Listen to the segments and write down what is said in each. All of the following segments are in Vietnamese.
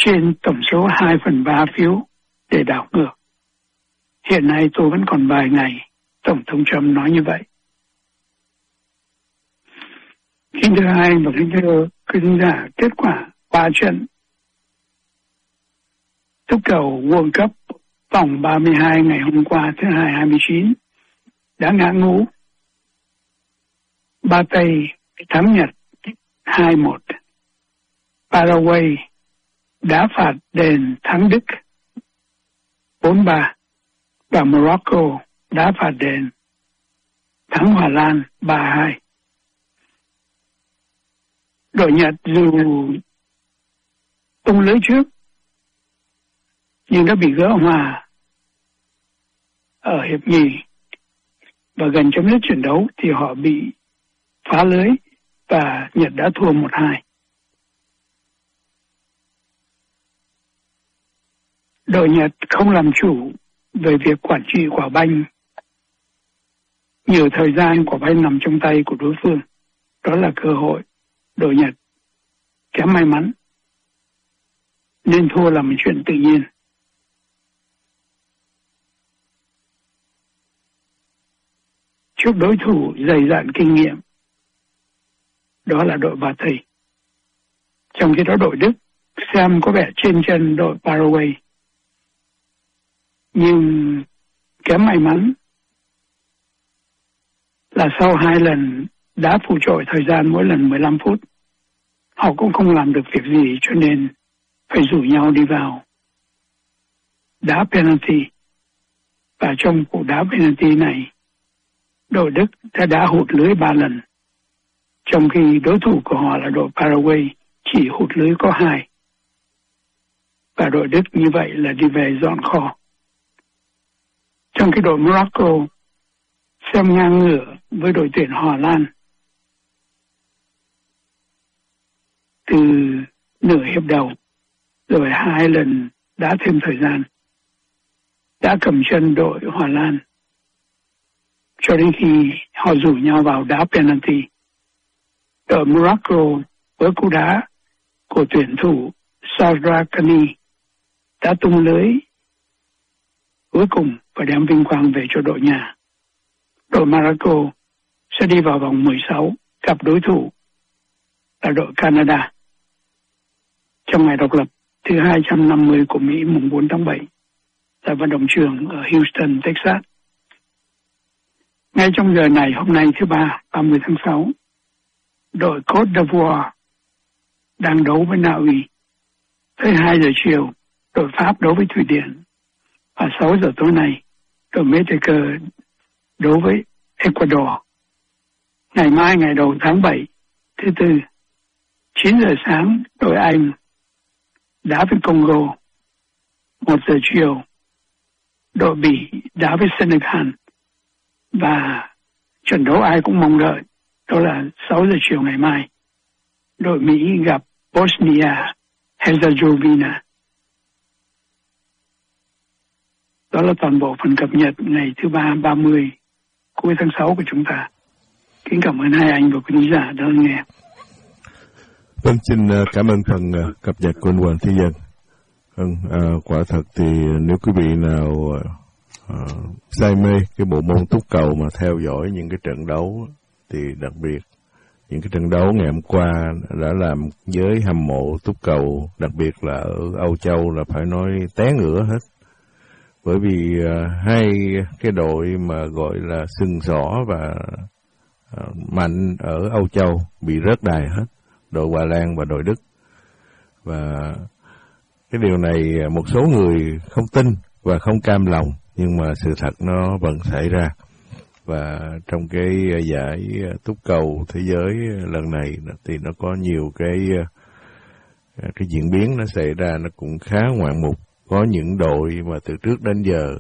trên tổng số 2/3 phiếu để đảo ngược. Hiện nay tôi vẫn còn vài ngày, Tổng thống Trump nói như vậy. Kính thưa hai và kính thưa quý khán giả, kết quả 3 trận túc cầu World Cup vòng 32 ngày hôm qua thứ Hai 29 đã ngã ngũ. Ba Tây thắng Nhật 2-1. Paraguay đá phạt đền thắng Đức 4-3 và Morocco đá phạt đền thắng Hà Lan 3-2. Đội Nhật dù tung lưới trước nhưng đã bị gỡ hòa ở hiệp nhì và gần chấm dứt trận đấu thì họ bị phá lưới và Nhật đã thua 1-2. Đội Nhật không làm chủ về việc quản trị quả banh. Nhiều thời gian quả banh nằm trong tay của đối phương. Đó là cơ hội. Đội Nhật kém may mắn nên thua là một chuyện tự nhiên. Trước đối thủ dày dạn kinh nghiệm, đó là đội Ba Tây. Trong khi đó đội Đức xem có vẻ trên chân đội Paraguay, nhưng kém may mắn là sau 2 lần đá phụ trội thời gian mỗi lần 15 phút, họ cũng không làm được việc gì cho nên phải rủ nhau đi vào đá penalty. Và trong cuộc đá penalty này, đội Đức đã đá hụt lưới 3 lần, trong khi đối thủ của họ là đội Paraguay chỉ hụt lưới có 2. Và đội Đức như vậy là đi về dọn kho. Trong khi đội Morocco xem ngang ngửa với đội tuyển Hà Lan. Từ nửa hiệp đầu, rồi 2 lần đá thêm thời gian, đã cầm chân đội Hà Lan cho đến khi họ rủ nhau vào đá penalty. Đội Morocco với cú đá của tuyển thủ Sadrakhani đã tung lưới cuối cùng và đem vinh quang về cho đội nhà. Đội Morocco sẽ đi vào vòng 16 gặp đối thủ là đội Canada trong ngày độc lập thứ 250 của Mỹ mùng 4 tháng 7 tại vận động trường ở Houston, Texas. Ngay trong giờ này hôm nay thứ Ba 30 tháng 6, đội Côte d'Ivoire đang đấu với Na Uy. Tới 2 giờ chiều, đội Pháp đấu với Thụy Điển. Và 6 giờ tối nay, đội Mexico đấu với Ecuador. Ngày mai ngày đầu tháng 7, thứ Tư, 9 giờ sáng, đội Anh đá với Congo. 1 giờ chiều, đội Bỉ đá với Senegal. Và trận đấu ai cũng mong đợi, đó là 6 giờ chiều ngày mai, đội Mỹ gặp Bosnia-Herzegovina. Đó là toàn bộ phần cập nhật ngày thứ Ba 30 cuối tháng 6 của chúng ta. Kính cảm ơn hai anh và quý khán giả đã nghe. Vâng, xin cảm ơn phần cập nhật của anh Hoàng Thế Dân. Quả thật thì nếu quý vị nào say mê cái bộ môn túc cầu mà theo dõi những cái trận đấu thì đặc biệt những cái trận đấu ngày hôm qua đã làm giới hâm mộ túc cầu, đặc biệt là ở Âu Châu là phải nói té ngửa hết. Bởi vì hai cái đội mà gọi là sừng sỏ và mạnh ở Âu Châu bị rớt đài hết, đội Hà Lan và đội Đức. Và cái điều này một số người không tin và không cam lòng, nhưng mà sự thật nó vẫn xảy ra. Và trong cái giải túc cầu thế giới lần này thì nó có nhiều cái diễn biến nó xảy ra, nó cũng khá ngoạn mục. Có những đội mà từ trước đến giờ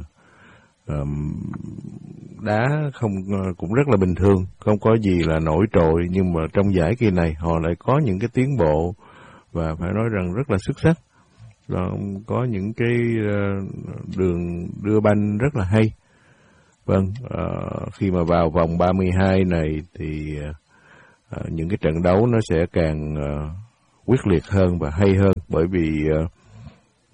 đá không cũng rất là bình thường, không có gì là nổi trội, nhưng mà trong giải kỳ này họ lại có những cái tiến bộ và phải nói rằng rất là xuất sắc. Có những cái đường đưa banh rất là hay. Vâng, khi mà vào vòng 32 này thì những cái trận đấu nó sẽ càng quyết liệt hơn và hay hơn, bởi vì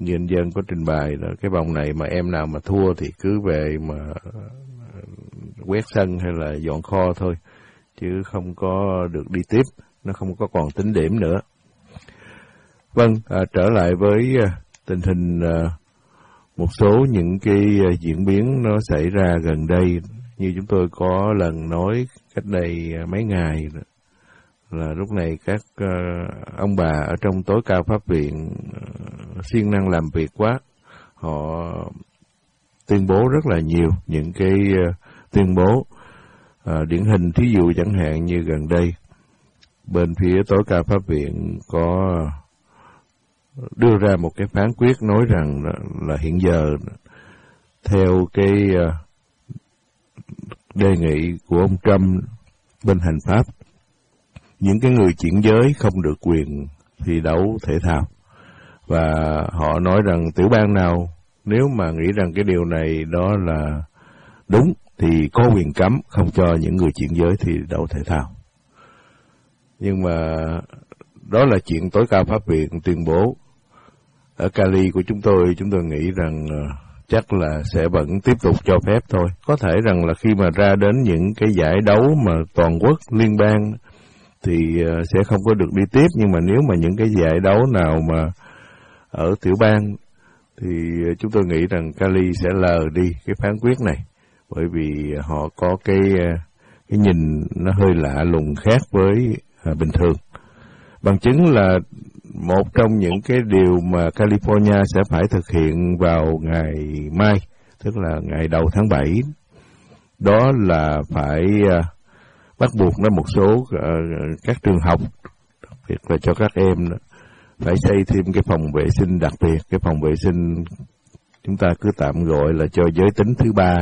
như anh Dân có trình bày là cái vòng này mà em nào mà thua thì cứ về mà quét sân hay là dọn kho thôi, chứ không có được đi tiếp, nó không có còn tính điểm nữa. Vâng, trở lại với tình hình một số những cái diễn biến nó xảy ra gần đây, như chúng tôi có lần nói cách đây mấy ngày là lúc này các ông bà ở trong tối cao pháp viện siêng năng làm việc quá, họ tuyên bố rất là nhiều những cái tuyên bố điển hình. Thí dụ chẳng hạn như gần đây bên phía tối cao pháp viện có đưa ra một cái phán quyết nói rằng là hiện giờ theo cái đề nghị của ông Trump bên hành pháp, những cái người chuyển giới không được quyền thi đấu thể thao. Và họ nói rằng tiểu bang nào nếu mà nghĩ rằng cái điều này đó là đúng thì có quyền cấm không cho những người chuyển giới thi đấu thể thao. Nhưng mà đó là chuyện tối cao pháp viện tuyên bố. Ở Cali của chúng tôi nghĩ rằng chắc là sẽ vẫn tiếp tục cho phép thôi. Có thể rằng là khi mà ra đến những cái giải đấu mà toàn quốc, liên bang thì sẽ không có được đi tiếp. Nhưng mà nếu mà những cái giải đấu nào mà ở tiểu bang thì chúng tôi nghĩ rằng Cali sẽ lờ đi cái phán quyết này. Bởi vì họ có cái nhìn nó hơi lạ lùng khác với bình thường. Bằng chứng là một trong những cái điều mà California sẽ phải thực hiện vào ngày mai, tức là ngày đầu tháng 7, đó là phải bắt buộc một số các trường học, đặc biệt là cho các em, phải xây thêm cái phòng vệ sinh đặc biệt. Cái phòng vệ sinh chúng ta cứ tạm gọi là cho giới tính thứ ba.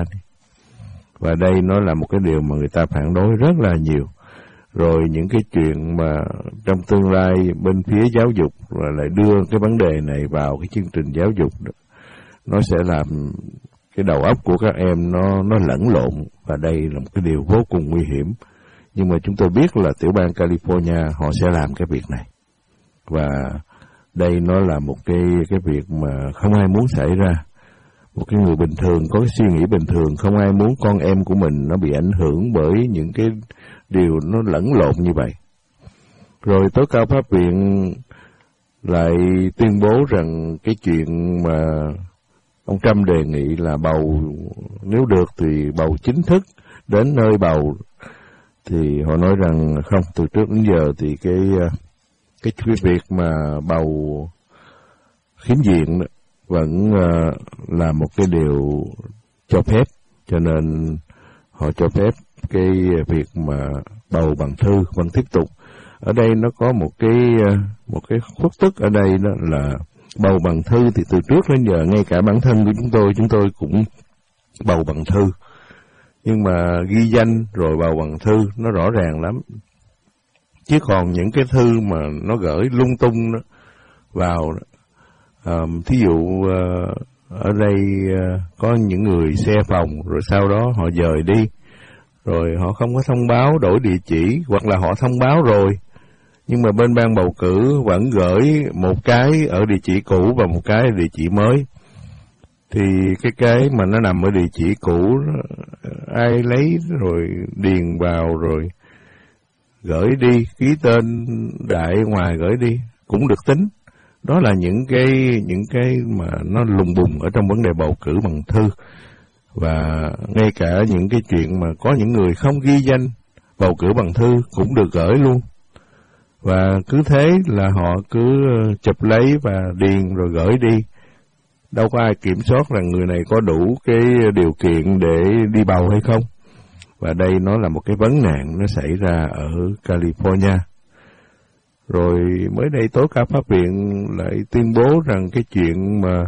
Và đây nó là một cái điều mà người ta phản đối rất là nhiều. Rồi những cái chuyện mà trong tương lai bên phía giáo dục lại đưa cái vấn đề này vào cái chương trình giáo dục đó, nó sẽ làm cái đầu óc của các em nó lẫn lộn, và đây là một cái điều vô cùng nguy hiểm. Nhưng mà chúng tôi biết là tiểu bang California họ sẽ làm cái việc này, và đây nó là một cái việc mà không ai muốn xảy ra. Một cái người bình thường có cái suy nghĩ bình thường, không ai muốn con em của mình nó bị ảnh hưởng bởi những cái điều nó lẫn lộn như vậy. Rồi tối cao pháp viện lại tuyên bố rằng cái chuyện mà ông Trump đề nghị là bầu, nếu được thì bầu chính thức đến nơi bầu, thì họ nói rằng không, từ trước đến giờ thì cái việc mà bầu khiếm diện vẫn là một cái điều cho phép, cho nên họ cho phép cái việc mà bầu bằng thư vẫn tiếp tục. Ở đây nó có một cái khuất tức ở đây, đó là bầu bằng thư thì từ trước đến giờ ngay cả bản thân của chúng tôi cũng bầu bằng thư. Nhưng mà ghi danh rồi bầu bằng thư nó rõ ràng lắm. Chứ còn những cái thư mà nó gửi lung tung đó vào đó, thí dụ ở đây có những người xe phòng rồi sau đó họ dời đi, rồi họ không có thông báo đổi địa chỉ, hoặc là họ thông báo rồi nhưng mà bên ban bầu cử vẫn gửi một cái ở địa chỉ cũ và một cái ở địa chỉ mới, thì cái mà nó nằm ở địa chỉ cũ ai lấy rồi điền vào rồi gửi đi, ký tên đại ngoài gửi đi cũng được tính. Đó là những cái mà nó lùng bùng ở trong vấn đề bầu cử bằng thư. Và ngay cả những cái chuyện mà có những người không ghi danh bầu cử bằng thư cũng được gửi luôn. Và cứ thế là họ cứ chụp lấy và điền rồi gửi đi. Đâu có ai kiểm soát rằng người này có đủ cái điều kiện để đi bầu hay không. Và đây nó là một cái vấn nạn nó xảy ra ở California. Rồi mới đây tối cao pháp viện lại tuyên bố rằng cái chuyện mà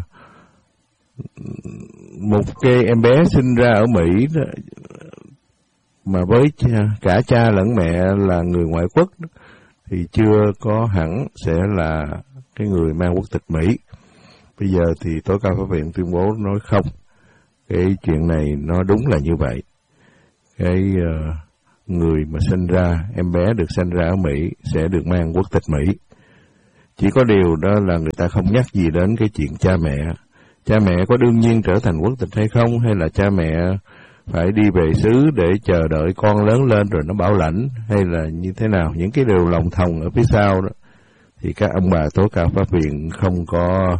một cái em bé sinh ra ở Mỹ đó, mà với cả cha lẫn mẹ là người ngoại quốc đó, thì chưa có hẳn sẽ là cái người mang quốc tịch Mỹ. Bây giờ thì tối cao pháp viện tuyên bố nói không, cái chuyện này nó đúng là như vậy. Cái người mà sinh ra, em bé được sinh ra ở Mỹ sẽ được mang quốc tịch Mỹ. Chỉ có điều đó là người ta không nhắc gì đến cái chuyện cha mẹ. Cha mẹ có đương nhiên trở thành quốc tịch hay không, hay là cha mẹ phải đi về xứ để chờ đợi con lớn lên rồi nó bảo lãnh, hay là như thế nào. Những cái điều lòng thòng ở phía sau đó thì các ông bà tố cáo pháp viện không có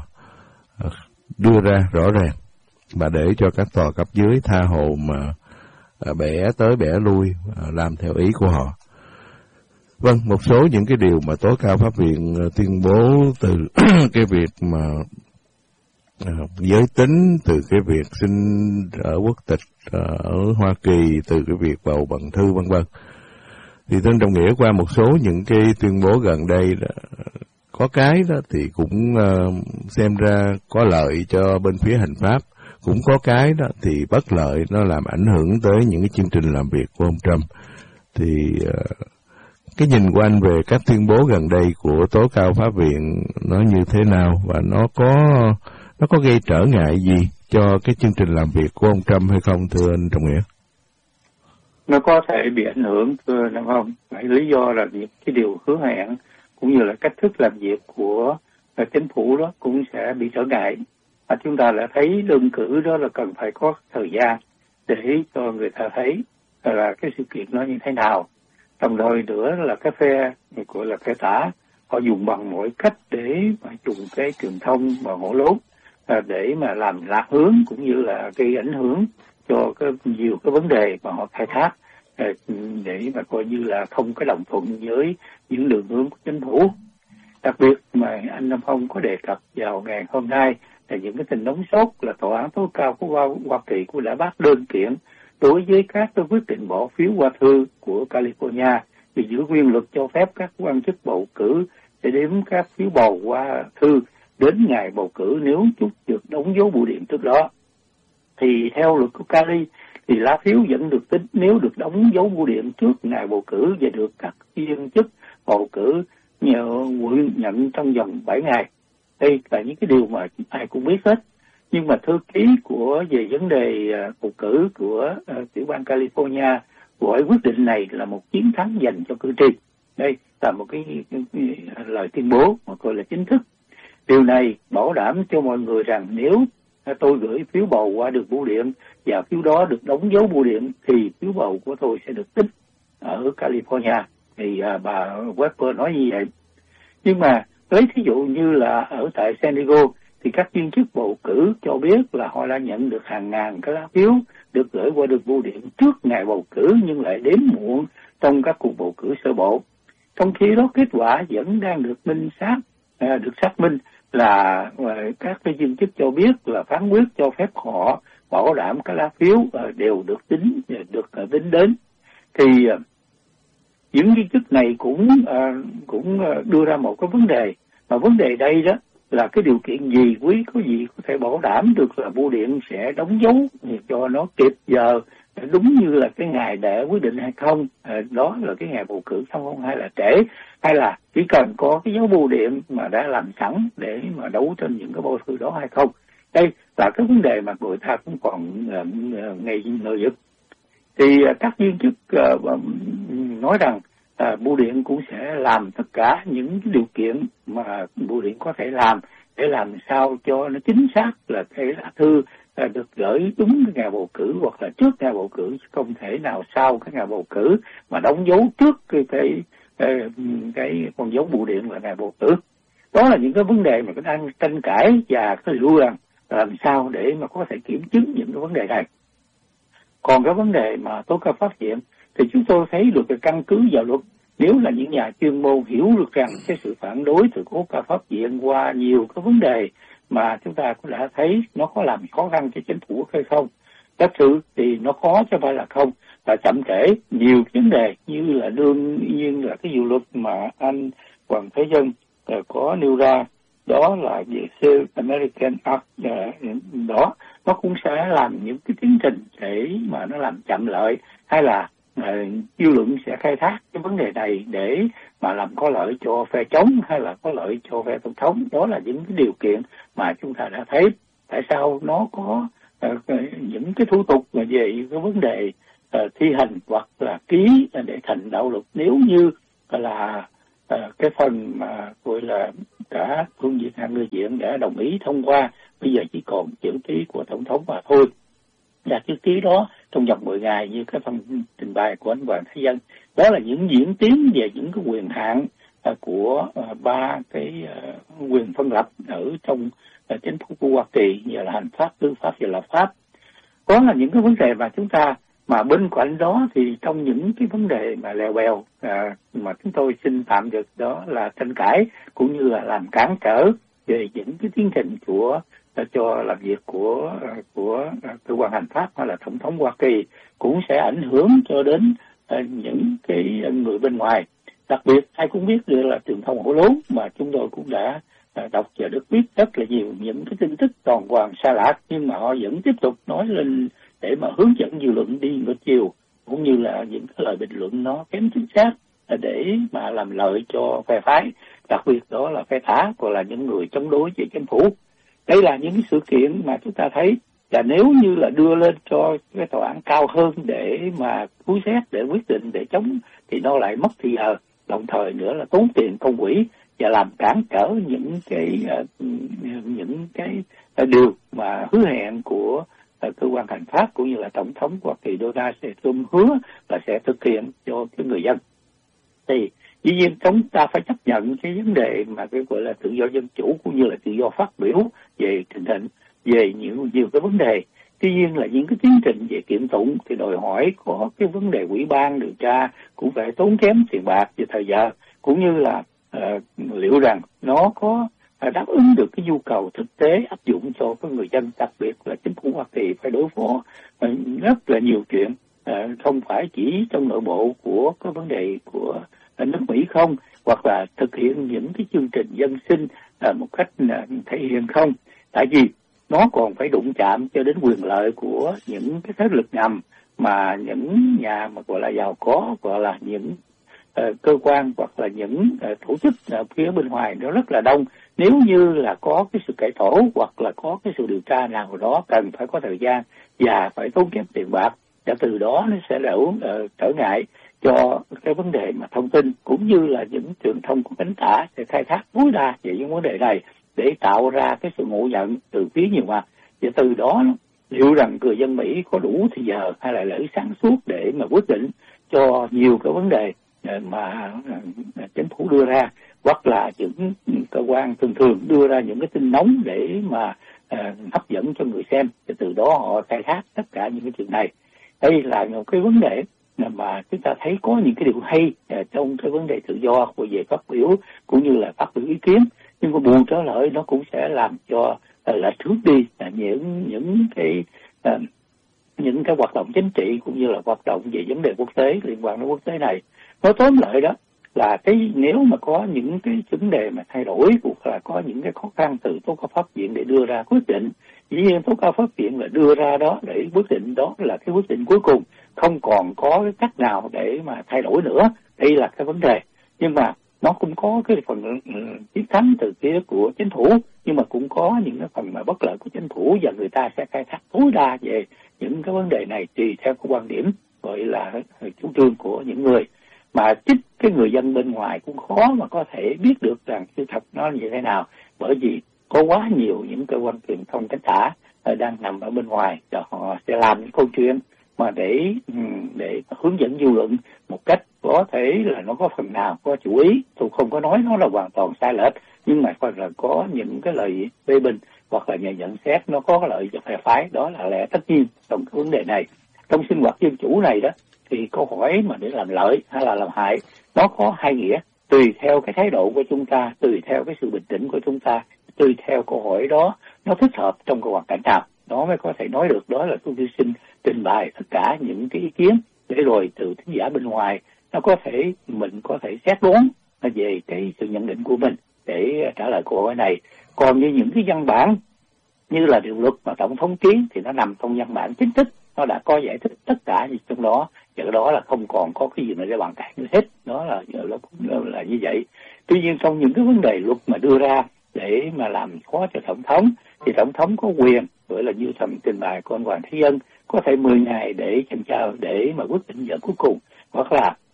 đưa ra rõ ràng, mà để cho các tòa cấp dưới tha hồ mà bẻ tới bẻ lui, làm theo ý của họ. Vâng, một số những cái điều mà tố cao pháp viện tuyên bố, từ cái việc mà giới tính, từ cái việc sinh ở quốc tịch ở Hoa Kỳ, từ cái việc bầu bằng thư vân vân. Thì Tân Trọng Nghĩa qua một số những cái tuyên bố gần đây đó, có cái đó thì cũng xem ra có lợi cho bên phía hành pháp, cũng có cái đó thì bất lợi, nó làm ảnh hưởng tới những cái chương trình làm việc của ông Trump. Thì cái nhìn của anh về các tuyên bố gần đây của tố cao pháp viện nó như thế nào, và nó có gây trở ngại gì cho cái chương trình làm việc của ông Trump hay không, thưa anh Trọng Nghĩa? Nó có thể bị ảnh hưởng, thưa Nam Phong. Lý do là những cái điều hứa hẹn cũng như là cách thức làm việc của chính phủ đó cũng sẽ bị trở ngại. Chúng ta đã thấy đơn cử đó là cần phải có thời gian để cho người ta thấy là cái sự kiện nó như thế nào. Đồng thời nữa là cái phe gọi là phe tả, họ dùng bằng mọi cách để mà dùng cái truyền thông và hổ lốn để mà làm lạc hướng cũng như là gây ảnh hưởng cho nhiều cái vấn đề mà họ khai thác, để mà coi như là không có đồng thuận với những đường hướng của chính phủ. Đặc biệt mà anh Nam Phong có đề cập vào ngày hôm nay là những cái tình nóng sốt là tòa án tối cao của Hoa Kỳ cũng đã bác đơn kiện đối với các cái quyết định bỏ phiếu qua thư của California vì giữ nguyên luật cho phép các quan chức bầu cử để đếm các phiếu bầu qua thư đến ngày bầu cử nếu chúng được đóng dấu bưu điện trước đó. Thì theo luật của Cali thì lá phiếu vẫn được tính nếu được đóng dấu bưu điện trước ngày bầu cử và được các viên chức bầu cử nhận trong vòng 7 ngày. Đây là những cái điều mà ai cũng biết hết. Nhưng mà thư ký về vấn đề bầu cử của tiểu bang California gọi quyết định này là một chiến thắng dành cho cử tri. Đây là một cái lời tuyên bố mà gọi là chính thức. Điều này bảo đảm cho mọi người rằng nếu tôi gửi phiếu bầu qua đường bưu điện và phiếu đó được đóng dấu bưu điện thì phiếu bầu của tôi sẽ được tính ở California. Thì bà Weber nói như vậy. Nhưng mà lấy thí dụ như là ở tại San Diego thì các viên chức bầu cử cho biết là họ đã nhận được hàng ngàn cái lá phiếu được gửi qua đường bưu điện trước ngày bầu cử nhưng lại đến muộn trong các cuộc bầu cử sơ bộ. Trong khi đó kết quả vẫn đang được xác minh là các cái viên chức cho biết là phán quyết cho phép họ bảo đảm các lá phiếu đều được tính đến. Thì những viên chức này cũng đưa ra một cái vấn đề, mà vấn đề đây đó là cái điều kiện gì quý có gì có thể bảo đảm được là bưu điện sẽ đóng dấu cho nó kịp giờ đúng như là cái ngày để quyết định hay không, đó là cái ngày bầu cử không, hay là trễ, hay là chỉ cần có cái dấu bưu điện mà đã làm sẵn để mà đấu trên những cái bầu thư đó hay không. Đây là cái vấn đề mà người ta cũng còn nghi ngờ. Thì các viên chức nói rằng bưu điện cũng sẽ làm tất cả những điều kiện mà bưu điện có thể làm để làm sao cho nó chính xác là cái lá thư được gửi đúng cái ngày bầu cử hoặc là trước ngày bầu cử, chứ không thể nào sau cái ngày bầu cử mà đóng dấu trước cái con dấu bưu điện là ngày bầu cử. Đó là những cái vấn đề mà đang tranh cãi và cái lưu rằng làm sao để mà có thể kiểm chứng những cái vấn đề này. Còn cái vấn đề mà tố cáo pháp viện thì chúng tôi thấy được cái căn cứ vào luật. Nếu là những nhà chuyên môn hiểu được rằng cái sự phản đối từ tố cáo pháp viện qua nhiều cái vấn đề mà chúng ta cũng đã thấy nó có làm khó khăn cho chính phủ hay không. Thật sự thì nó khó chứ không phải là không, là chậm trễ nhiều vấn đề như là đương nhiên là cái dự luật mà anh Hoàng Thế Dân có nêu ra, đó là về Save American Act đó, nó cũng sẽ làm những cái tiến trình để mà nó làm chậm lợi, hay là dư luận sẽ khai thác cái vấn đề này để mà làm có lợi cho phe chống hay là có lợi cho phe tổng thống. Đó là những cái điều kiện mà chúng ta đã thấy. Tại sao nó có những cái thủ tục về cái vấn đề thi hành hoặc là ký để thành đạo luật, nếu như là cái phần mà gọi là đã Phương Việt Hằng người diện đã đồng ý thông qua, bây giờ chỉ còn chữ ký của tổng thống mà thôi. Và chữ ký đó trong vòng 10 ngày như cái phần trình bày của anh Hoàng Thái Dân, đó là những diễn tiến về những cái quyền hạn của ba cái quyền phân lập ở trong chính phủ của Hoa Kỳ, như là hành pháp, tư pháp và lập pháp. Có là những cái vấn đề mà chúng ta, mà bên cạnh đó thì trong những cái vấn đề mà lèo bèo mà chúng tôi xin tạm được đó là tranh cãi cũng như là làm cản trở về những cái tiến trình của cho làm việc của cơ quan hành pháp hay là tổng thống Hoa Kỳ, cũng sẽ ảnh hưởng cho đến những cái người bên ngoài. Đặc biệt ai cũng biết được là truyền thông hổ lốn mà chúng tôi cũng đã đọc và được biết rất là nhiều những cái tin tức toàn hoàn sai lạc, nhưng mà họ vẫn tiếp tục nói lên để mà hướng dẫn dư luận đi ngược chiều, cũng như là những cái lời bình luận nó kém chính xác để mà làm lợi cho phe phái, đặc biệt đó là phe tả hoặc là những người chống đối về chính phủ. Đây là những cái sự kiện mà chúng ta thấy là nếu như là đưa lên cho cái tòa án cao hơn để mà cứu xét, để quyết định, để chống, thì nó lại mất thời giờ, đồng thời nữa là tốn tiền công quỹ và làm cản trở những cái điều mà hứa hẹn của cơ quan hành pháp cũng như là tổng thống Hoa Kỳ Donald Trump hứa là sẽ thực hiện cho cái người dân. Thì dĩ nhiên chúng ta phải chấp nhận cái vấn đề mà cái gọi là tự do dân chủ cũng như là tự do phát biểu về tình hình, về nhiều cái vấn đề. Tuy nhiên là những cái tiến trình về kiện tụng thì đòi hỏi có cái vấn đề ủy ban điều tra cũng phải tốn kém tiền bạc và thời giờ, cũng như là liệu rằng nó có đáp ứng được cái nhu cầu thực tế áp dụng cho các người dân, đặc biệt là chính phủ Hoa Kỳ phải đối phó rất là nhiều chuyện, không phải chỉ trong nội bộ của cái vấn đề của nước Mỹ không, hoặc là thực hiện những cái chương trình dân sinh một cách thể hiện không, tại vì nó còn phải đụng chạm cho đến quyền lợi của những cái thế lực ngầm mà những nhà mà gọi là giàu có, gọi là những cơ quan hoặc là những tổ chức phía bên ngoài nó rất là đông. Nếu như là có cái sự cải tổ hoặc là có cái sự điều tra nào đó cần phải có thời gian và phải tốn kém tiền bạc, và từ đó nó sẽ trở ngại cho cái vấn đề mà thông tin cũng như là những truyền thông của cánh tả sẽ khai thác tối đa về những vấn đề này để tạo ra cái sự ngộ nhận từ phía nhiều mặt. Và từ đó liệu rằng người dân Mỹ có đủ thời giờ hay là lợi sáng suốt để mà quyết định cho nhiều cái vấn đề mà chính phủ đưa ra, hoặc là những cơ quan thường đưa ra những cái tin nóng để mà hấp dẫn cho người xem, và từ đó họ khai thác tất cả những cái chuyện này. Đây là một cái vấn đề mà chúng ta thấy có những cái điều hay trong cái vấn đề tự do về phát biểu cũng như là phát biểu ý kiến, nhưng mà bù trở lại nó cũng sẽ làm cho lệch hướng đi những cái hoạt động chính trị cũng như là hoạt động về vấn đề quốc tế liên quan đến quốc tế này. Nói tóm lại đó là cái nếu mà có những cái vấn đề mà thay đổi hoặc là có những cái khó khăn từ tố cáo pháp viện để đưa ra quyết định, dĩ nhiên tố cáo pháp viện là đưa ra đó để quyết định đó là cái quyết định cuối cùng, không còn có cái cách nào để mà thay đổi nữa. Đây là cái vấn đề, nhưng mà nó cũng có cái phần chiến thắng từ phía của chính phủ, nhưng mà cũng có những cái phần mà bất lợi của chính phủ, và người ta sẽ khai thác tối đa về những cái vấn đề này tùy theo cái quan điểm gọi là chủ trương của những người. Mà chính cái người dân bên ngoài cũng khó mà có thể biết được rằng sự thật nó như thế nào, bởi vì có quá nhiều những cơ quan truyền thông cánh tả đang nằm ở bên ngoài, và họ sẽ làm những câu chuyện mà để hướng dẫn dư luận một cách có thể là nó có phần nào có chủ ý. Tôi không có nói nó là hoàn toàn sai lệch, nhưng mà phần là có những cái lời phê bình hoặc là nhận xét nó có cái lợi cho phe phái, đó là lẽ tất nhiên trong cái vấn đề này. Trong sinh hoạt dân chủ này đó thì câu hỏi mà để làm lợi hay là làm hại nó có hai nghĩa, tùy theo cái thái độ của chúng ta, tùy theo cái sự bình tĩnh của chúng ta, tùy theo câu hỏi đó nó thích hợp trong cái hoàn cảnh nào, nó mới có thể nói được. Đó là tôi xin trình bày tất cả những cái ý kiến để rồi từ thính giả bên ngoài nó có thể mình có thể xét đoán về cái sự nhận định của mình để trả lời câu hỏi này. Còn như những cái văn bản như là điều luật mà tổng thống ký thì nó nằm trong văn bản chính thức, nó đã có giải thích tất cả trong đó, và đó là không còn có cái gì mà để bàn cãi nữa hết. Đó là như vậy. Tuy nhiên trong những cái vấn đề luật mà đưa ra để mà làm khó cho tổng thống thì tổng thống có quyền, gọi là như thẩm trình bày của anh Hoàng Thái Dân, có thể 10 ngày để chần chờ để mà quyết định giờ cuối cùng, hoặc là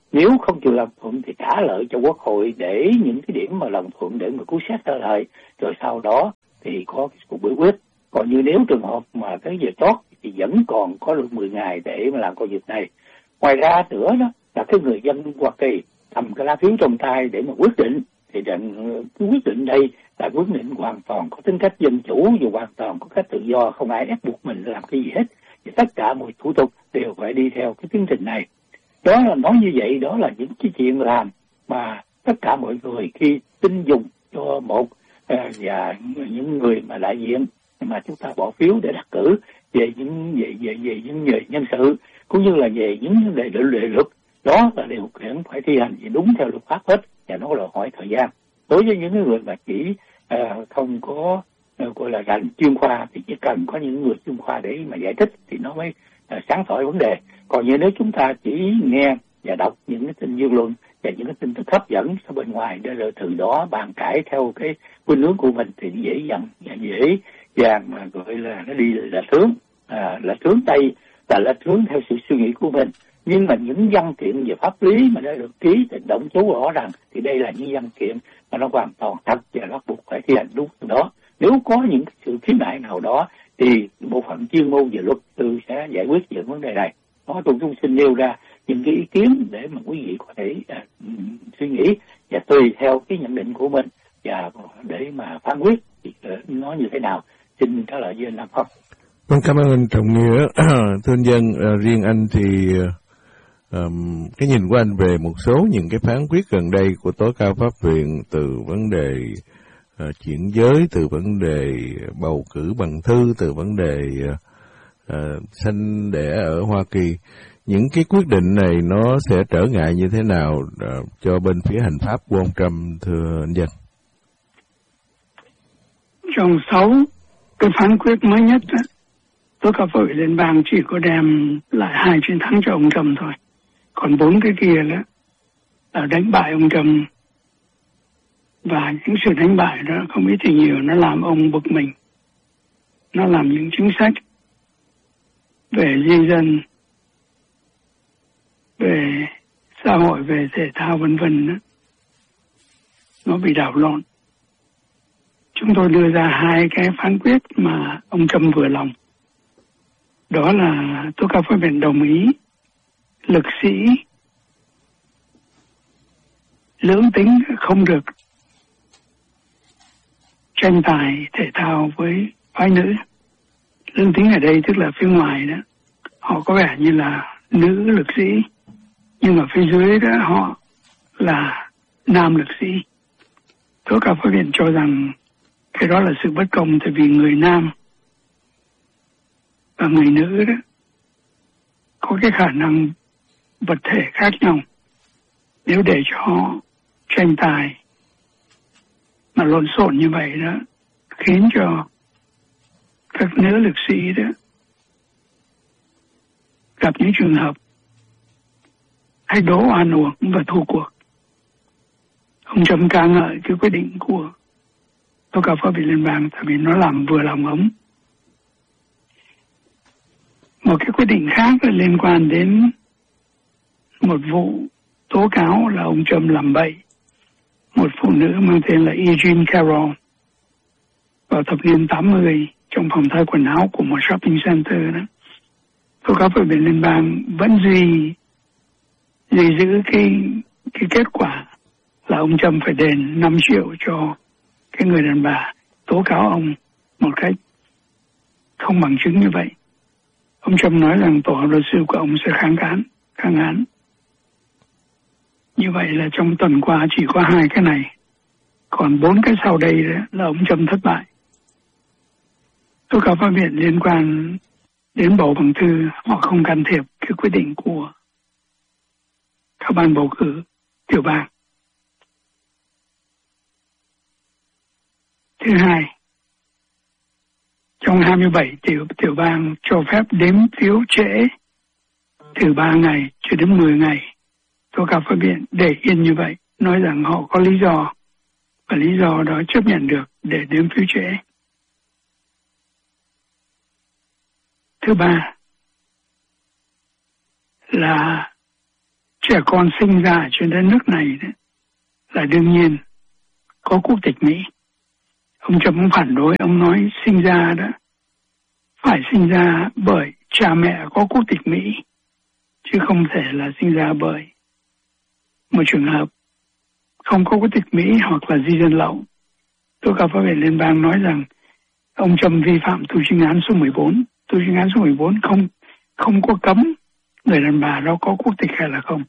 Nếu không chịu làm thuận thì trả lợi cho Quốc hội để những cái điểm mà làm thuận để mà cứu xét ra lại, rồi sau đó thì có cái cuộc biểu quyết. Còn như nếu trường hợp mà cái giờ chót thì vẫn còn có được 10 ngày để mà làm công việc này. Ngoài ra nữa đó là cái người dân Hoa Kỳ cầm cái lá phiếu trong tay để mà quyết định, thì cái quyết định đây là quyết định hoàn toàn có tính cách dân chủ và hoàn toàn có cách tự do, không ai ép buộc mình làm cái gì hết. Thì tất cả mọi thủ tục đều phải đi theo cái tiến trình này. Đó là nói như vậy, đó là những cái chuyện làm mà tất cả mọi người khi tin dùng cho một và những người mà đại diện mà chúng ta bỏ phiếu để đắc cử về những về nhân sự cũng như là về những vấn đề luật, đó là điều kiện phải thi hành gì đúng theo luật pháp hết, và nó đòi hỏi thời gian. Đối với những người mà chỉ không có gọi là ngành chuyên khoa thì chỉ cần có những người chuyên khoa để mà giải thích thì nó mới sáng tỏ vấn đề. Còn như nếu chúng ta chỉ nghe và đọc những cái tin dư luận và những cái tin tức hấp dẫn ở bên ngoài để rồi từ đó bàn cãi theo cái khuynh hướng của mình thì dễ dàng mà gọi là nó đi là sướng Tây, là sướng theo sự suy nghĩ của mình. Nhưng mà những văn kiện về pháp lý mà đã được ký thì động chú rõ rằng thì đây là những văn kiện mà nó hoàn toàn thật và bắt buộc phải thi hành đúng đó. Nếu có những sự khiếu nại nào đó thì bộ phận chuyên môn về luật sư sẽ giải quyết những vấn đề này. Nó tôi cũng xin nêu ra những cái ý kiến để mà quý vị có thể suy nghĩ và tùy theo cái nhận định của mình và để mà phán quyết thì nó như thế nào. Xin trả lời với anh Nam Phong. Vâng, cảm ơn anh Trọng Nghĩa. Thưa anh Dân, riêng anh thì cái nhìn của anh về một số những cái phán quyết gần đây của Tối cao Pháp viện, từ vấn đề chuyển giới, từ vấn đề bầu cử bằng thư, từ vấn đề sanh đẻ ở Hoa Kỳ, những cái quyết định này nó sẽ trở ngại như thế nào cho bên phía hành pháp của ông Trump, thưa anh Dân? Trong 6 cái phán quyết mới nhất đó, Tối cao pháp viện liên bang chỉ có đem lại 2 chiến thắng cho ông Trump thôi. Còn 4 cái kia đó là đánh bại ông Trump. Và những sự đánh bại đó không ít thì nhiều nó làm ông bực mình. Nó làm những chính sách về di dân, về xã hội, về thể thao vân vân nó bị đảo lộn. Chúng tôi đưa ra 2 cái phán quyết mà ông Trump vừa lòng. Đó là Tối cao pháp viện đồng ý lực sĩ lưỡng tính không được tranh tài thể thao với phái nữ. Lương tính ở đây tức là phía ngoài đó, họ có vẻ như là nữ lực sĩ, nhưng mà phía dưới đó họ là nam lực sĩ. Tối cao pháp viện cho rằng cái đó là sự bất công, tại vì người nam và người nữ đó có cái khả năng vật thể khác nhau. Nếu để cho họ tranh tài mà lộn xộn như vậy đó, khiến cho các nữ lực sĩ đó gặp những trường hợp hay đố oan uổng và thua cuộc. Ông Trump ca ngợi cái quyết định của Tối cao pháp viện liên bang tại vì nó làm vừa lòng ông. Một cái quyết định khác là liên quan đến một vụ tố cáo là ông Trump làm bậy một phụ nữ mang tên là Eugene Carroll vào thập niên 80 trong phòng thay quần áo của một shopping center đó. Tối cao pháp viện liên bang vẫn duy giữ cái kết quả là ông Trump phải đền 5 triệu cho cái người đàn bà tố cáo ông một cách không bằng chứng như vậy. Ông Trump nói rằng tổ hợp luật sư của ông sẽ kháng án. Như vậy là trong tuần qua chỉ có 2 cái này, còn 4 cái sau đây là ông Trump thất bại. Tối cao pháp viện liên quan đến bầu bằng thư, họ không can thiệp cái quyết định của các ban bầu cử tiểu bang. Thứ hai, trong 27 tiểu bang cho phép đếm phiếu trễ từ 3 ngày cho đến 10 ngày. Tối cao pháp viện để yên như vậy, nói rằng họ có lý do, và lý do đó chấp nhận được để đếm phiếu trễ. Thứ ba là trẻ con sinh ra trên đất nước này đấy, là đương nhiên có quốc tịch Mỹ. Ông Trump cũng phản đối, ông nói sinh ra đó phải sinh ra bởi cha mẹ có quốc tịch Mỹ, chứ không thể là sinh ra bởi một trường hợp không có quốc tịch Mỹ hoặc là di dân lậu. Tố cáo pháp viện liên bang nói rằng ông Trump vi phạm tù chính án số 14. Tù chính án số 14 không có cấm người đàn bà đó có quốc tịch hay là không.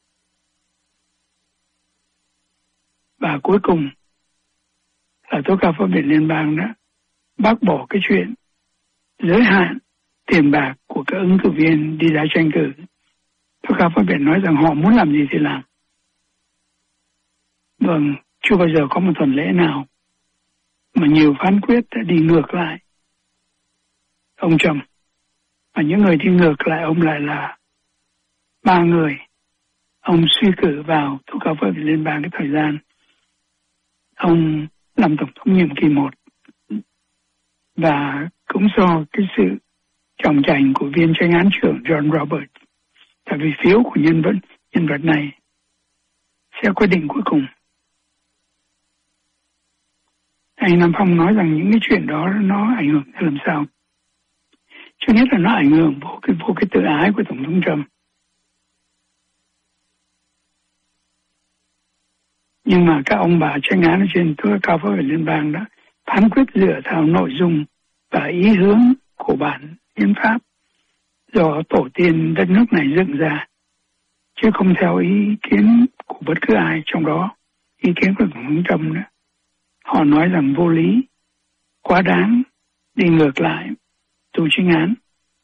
Và cuối cùng là tố cáo pháp viện liên bang đó bác bỏ cái chuyện giới hạn tiền bạc của các ứng cử viên đi ra tranh cử. Tố cáo pháp viện nói rằng họ muốn làm gì thì làm. Vâng, chưa bao giờ có một tuần lễ nào mà nhiều phán quyết đã đi ngược lại ông Trump. Và những người đi ngược lại ông lại là 3 người. Ông suy cử vào tố cáo pháp viện liên bang cái thời gian ông làm tổng thống nhiệm kỳ 1. Và cũng do cái sự trọng trành của viên chánh án trưởng John Roberts. Tại vì phiếu của nhân vật này sẽ quyết định cuối cùng. Anh Nam Phong nói rằng những cái chuyện đó nó ảnh hưởng làm sao? Trước nhất là nó ảnh hưởng vô cái tự ái của Tổng thống Trump. Nhưng mà các ông bà tranh án ở trên tố cao pháp viện liên bang đó phán quyết dựa theo nội dung và ý hướng của bản hiến pháp do tổ tiên đất nước này dựng ra, chứ không theo ý kiến của bất cứ ai, trong đó ý kiến của Tổng thống Trump nữa. Họ nói rằng vô lý, quá đáng, đi ngược lại tù chính án.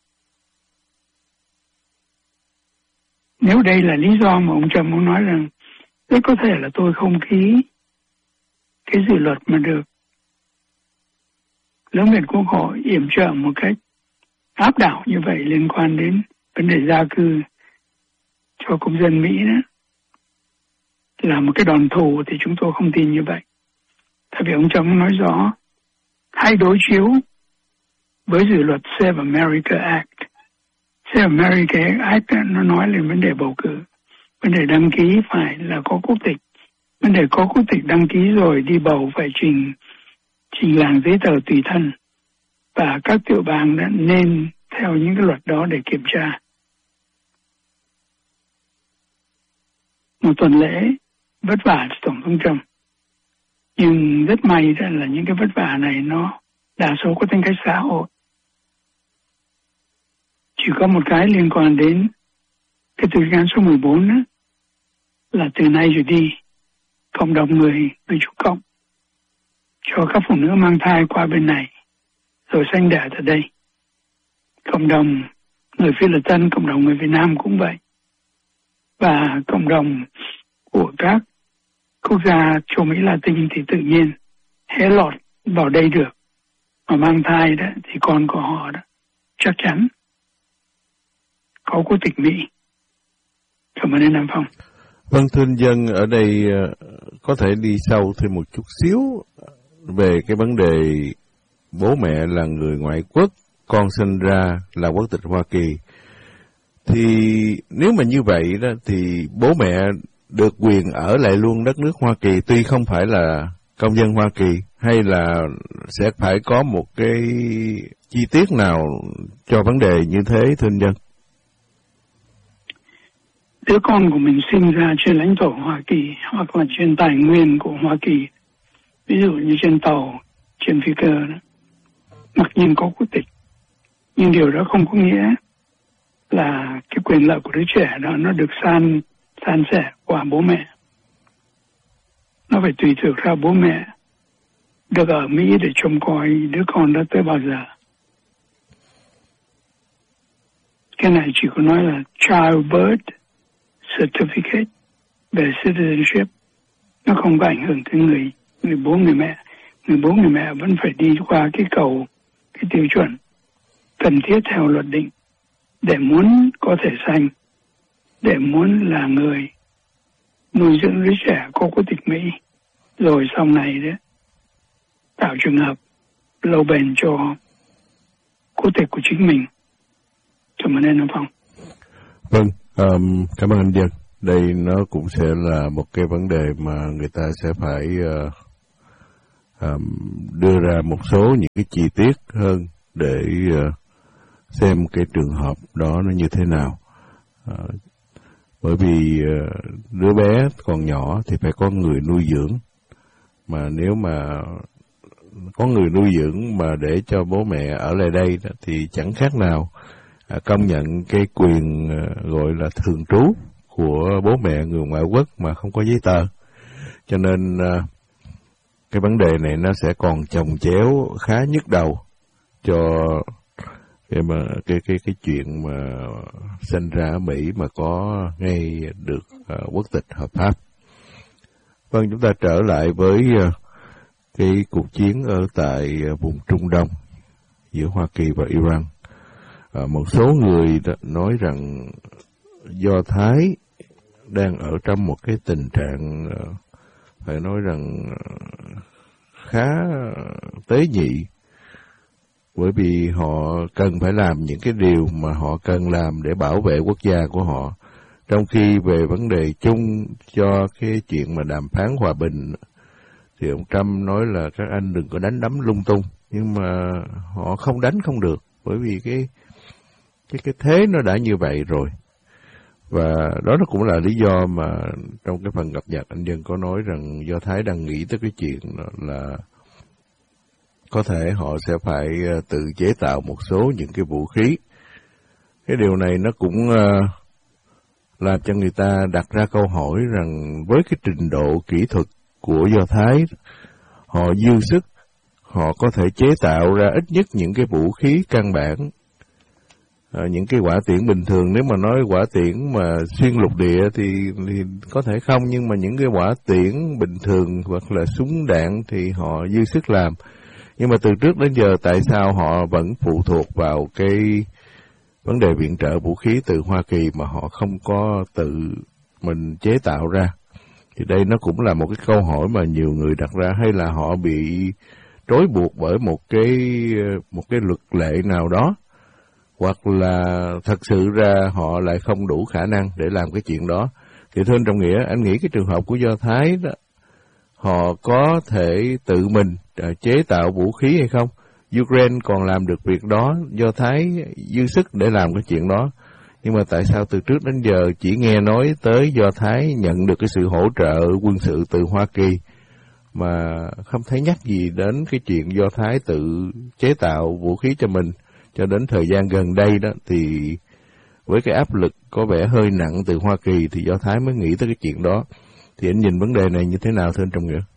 Nếu đây là lý do mà ông Trump muốn nói rằng rất có thể là tôi không ký cái dự luật mà được Lưỡng viện Quốc hội yểm trợ một cách áp đảo như vậy liên quan đến vấn đề gia cư cho công dân Mỹ đó là một cái đòn thù, thì chúng tôi không tin như vậy. Tại vì ông Trump nói rõ hãy đối chiếu với dự luật Save America Act. Save America Act nó nói lên vấn đề bầu cử, vấn đề đăng ký phải là có quốc tịch, vấn đề có quốc tịch đăng ký rồi đi bầu phải trình làng giấy tờ tùy thân, và các tiểu bang đã nên theo những cái luật đó để kiểm tra. Một tuần lễ vất vả cho Tổng thống Trump, nhưng rất may là những cái vất vả này nó đa số có tính cách xã hội. Chỉ có một cái liên quan đến cái tù chính án số 14 đó, là từ nay trở đi cộng đồng người Trung Cộng cho các phụ nữ mang thai qua bên này rồi sanh đẻ tại đây. Cộng đồng người Phi Lê Tân, cộng đồng người Việt Nam cũng vậy. Và cộng đồng của các quốc gia châu Mỹ Latin thì tự nhiên hễ lọt vào đây được mà mang thai đó thì con của họ đó chắc chắn có quốc tịch Mỹ. Cảm ơn anh Nam Phong. Vâng, thưa anh Dân, ở đây có thể đi sâu thêm một chút xíu về cái vấn đề bố mẹ là người ngoại quốc, con sinh ra là quốc tịch Hoa Kỳ. Thì nếu mà như vậy đó thì bố mẹ được quyền ở lại luôn đất nước Hoa Kỳ tuy không phải là công dân Hoa Kỳ, hay là sẽ phải có một cái chi tiết nào cho vấn đề như thế, thưa anh Dân? Đứa con của mình sinh ra trên lãnh thổ Hoa Kỳ hoặc là trên tài nguyên của Hoa Kỳ, ví dụ như trên tàu, trên phi cơ đó, mặc nhiên có quốc tịch, nhưng điều đó không có nghĩa là cái quyền lợi của đứa trẻ đó nó được san sẻ qua bố mẹ. Nó phải tùy thuộc ra bố mẹ được ở Mỹ để trông coi đứa con đó tới bao giờ. Cái này chỉ có nói là childbirth certificate về citizenship, nó không có ảnh hưởng tới người bố người mẹ. Người bố người mẹ vẫn phải đi qua cái tiêu chuẩn cần thiết theo luật định để muốn có thể sanh, để muốn là người nuôi dưỡng đứa trẻ có quốc tịch Mỹ, rồi sau này đấy tạo trường hợp lâu bền cho quốc tịch của chính mình. Cảm ơn anh Phong. Vâng, cảm ơn anh Dân. đây nó cũng sẽ là một cái vấn đề mà người ta sẽ phải đưa ra một số những cái chi tiết hơn để xem cái trường hợp đó nó như thế nào. Bởi vì đứa bé còn nhỏ thì phải có người nuôi dưỡng, mà nếu mà có người nuôi dưỡng mà để cho bố mẹ ở lại đây đó, thì chẳng khác nào công nhận cái quyền gọi là thường trú của bố mẹ người ngoại quốc mà không có giấy tờ. Cho nên cái vấn đề này nó sẽ còn chồng chéo khá nhức đầu cho cái chuyện mà sinh ra ở Mỹ mà có ngay được quốc tịch hợp pháp. Vâng, chúng ta trở lại với cái cuộc chiến ở tại vùng Trung Đông giữa Hoa Kỳ và Iran. Một số người nói rằng Do Thái đang ở trong một cái tình trạng phải nói rằng khá tế nhị, bởi vì họ cần phải làm những cái điều mà họ cần làm để bảo vệ quốc gia của họ. Trong khi về vấn đề chung cho cái chuyện mà đàm phán hòa bình thì ông Trump nói là các anh đừng có đánh đấm lung tung, nhưng mà họ không đánh không được, bởi vì cái thế nó đã như vậy rồi. Và đó nó cũng là lý do mà trong cái phần gặp nhật anh Dân có nói rằng Do Thái đang nghĩ tới cái chuyện là có thể họ sẽ phải tự chế tạo một số những cái vũ khí. Cái điều này nó cũng làm cho người ta đặt ra câu hỏi rằng với cái trình độ kỹ thuật của Do Thái, họ dư sức, họ có thể chế tạo ra ít nhất những cái vũ khí căn bản. Những cái hỏa tiễn bình thường, nếu mà nói hỏa tiễn mà xuyên lục địa thì có thể không, nhưng mà những cái hỏa tiễn bình thường hoặc là súng đạn thì họ dư sức làm. Nhưng mà từ trước đến giờ tại sao họ vẫn phụ thuộc vào cái vấn đề viện trợ vũ khí từ Hoa Kỳ mà họ không có tự mình chế tạo ra? Thì đây nó cũng là một cái câu hỏi mà nhiều người đặt ra, hay là họ bị trói buộc bởi một cái luật lệ nào đó, hoặc là thật sự ra họ lại không đủ khả năng để làm cái chuyện đó. Thì thưa anh Trọng Nghĩa, anh nghĩ cái trường hợp của Do Thái đó, họ có thể tự mình chế tạo vũ khí hay không? Ukraine còn làm được việc đó, Do Thái dư sức để làm cái chuyện đó. Nhưng mà tại sao từ trước đến giờ chỉ nghe nói tới Do Thái nhận được cái sự hỗ trợ quân sự từ Hoa Kỳ, mà không thấy nhắc gì đến cái chuyện Do Thái tự chế tạo vũ khí cho mình? Cho đến thời gian gần đây đó thì với cái áp lực có vẻ hơi nặng từ Hoa Kỳ thì Do Thái mới nghĩ tới cái chuyện đó. Thì anh nhìn vấn đề này như thế nào thưa anh Trọng Nghĩa?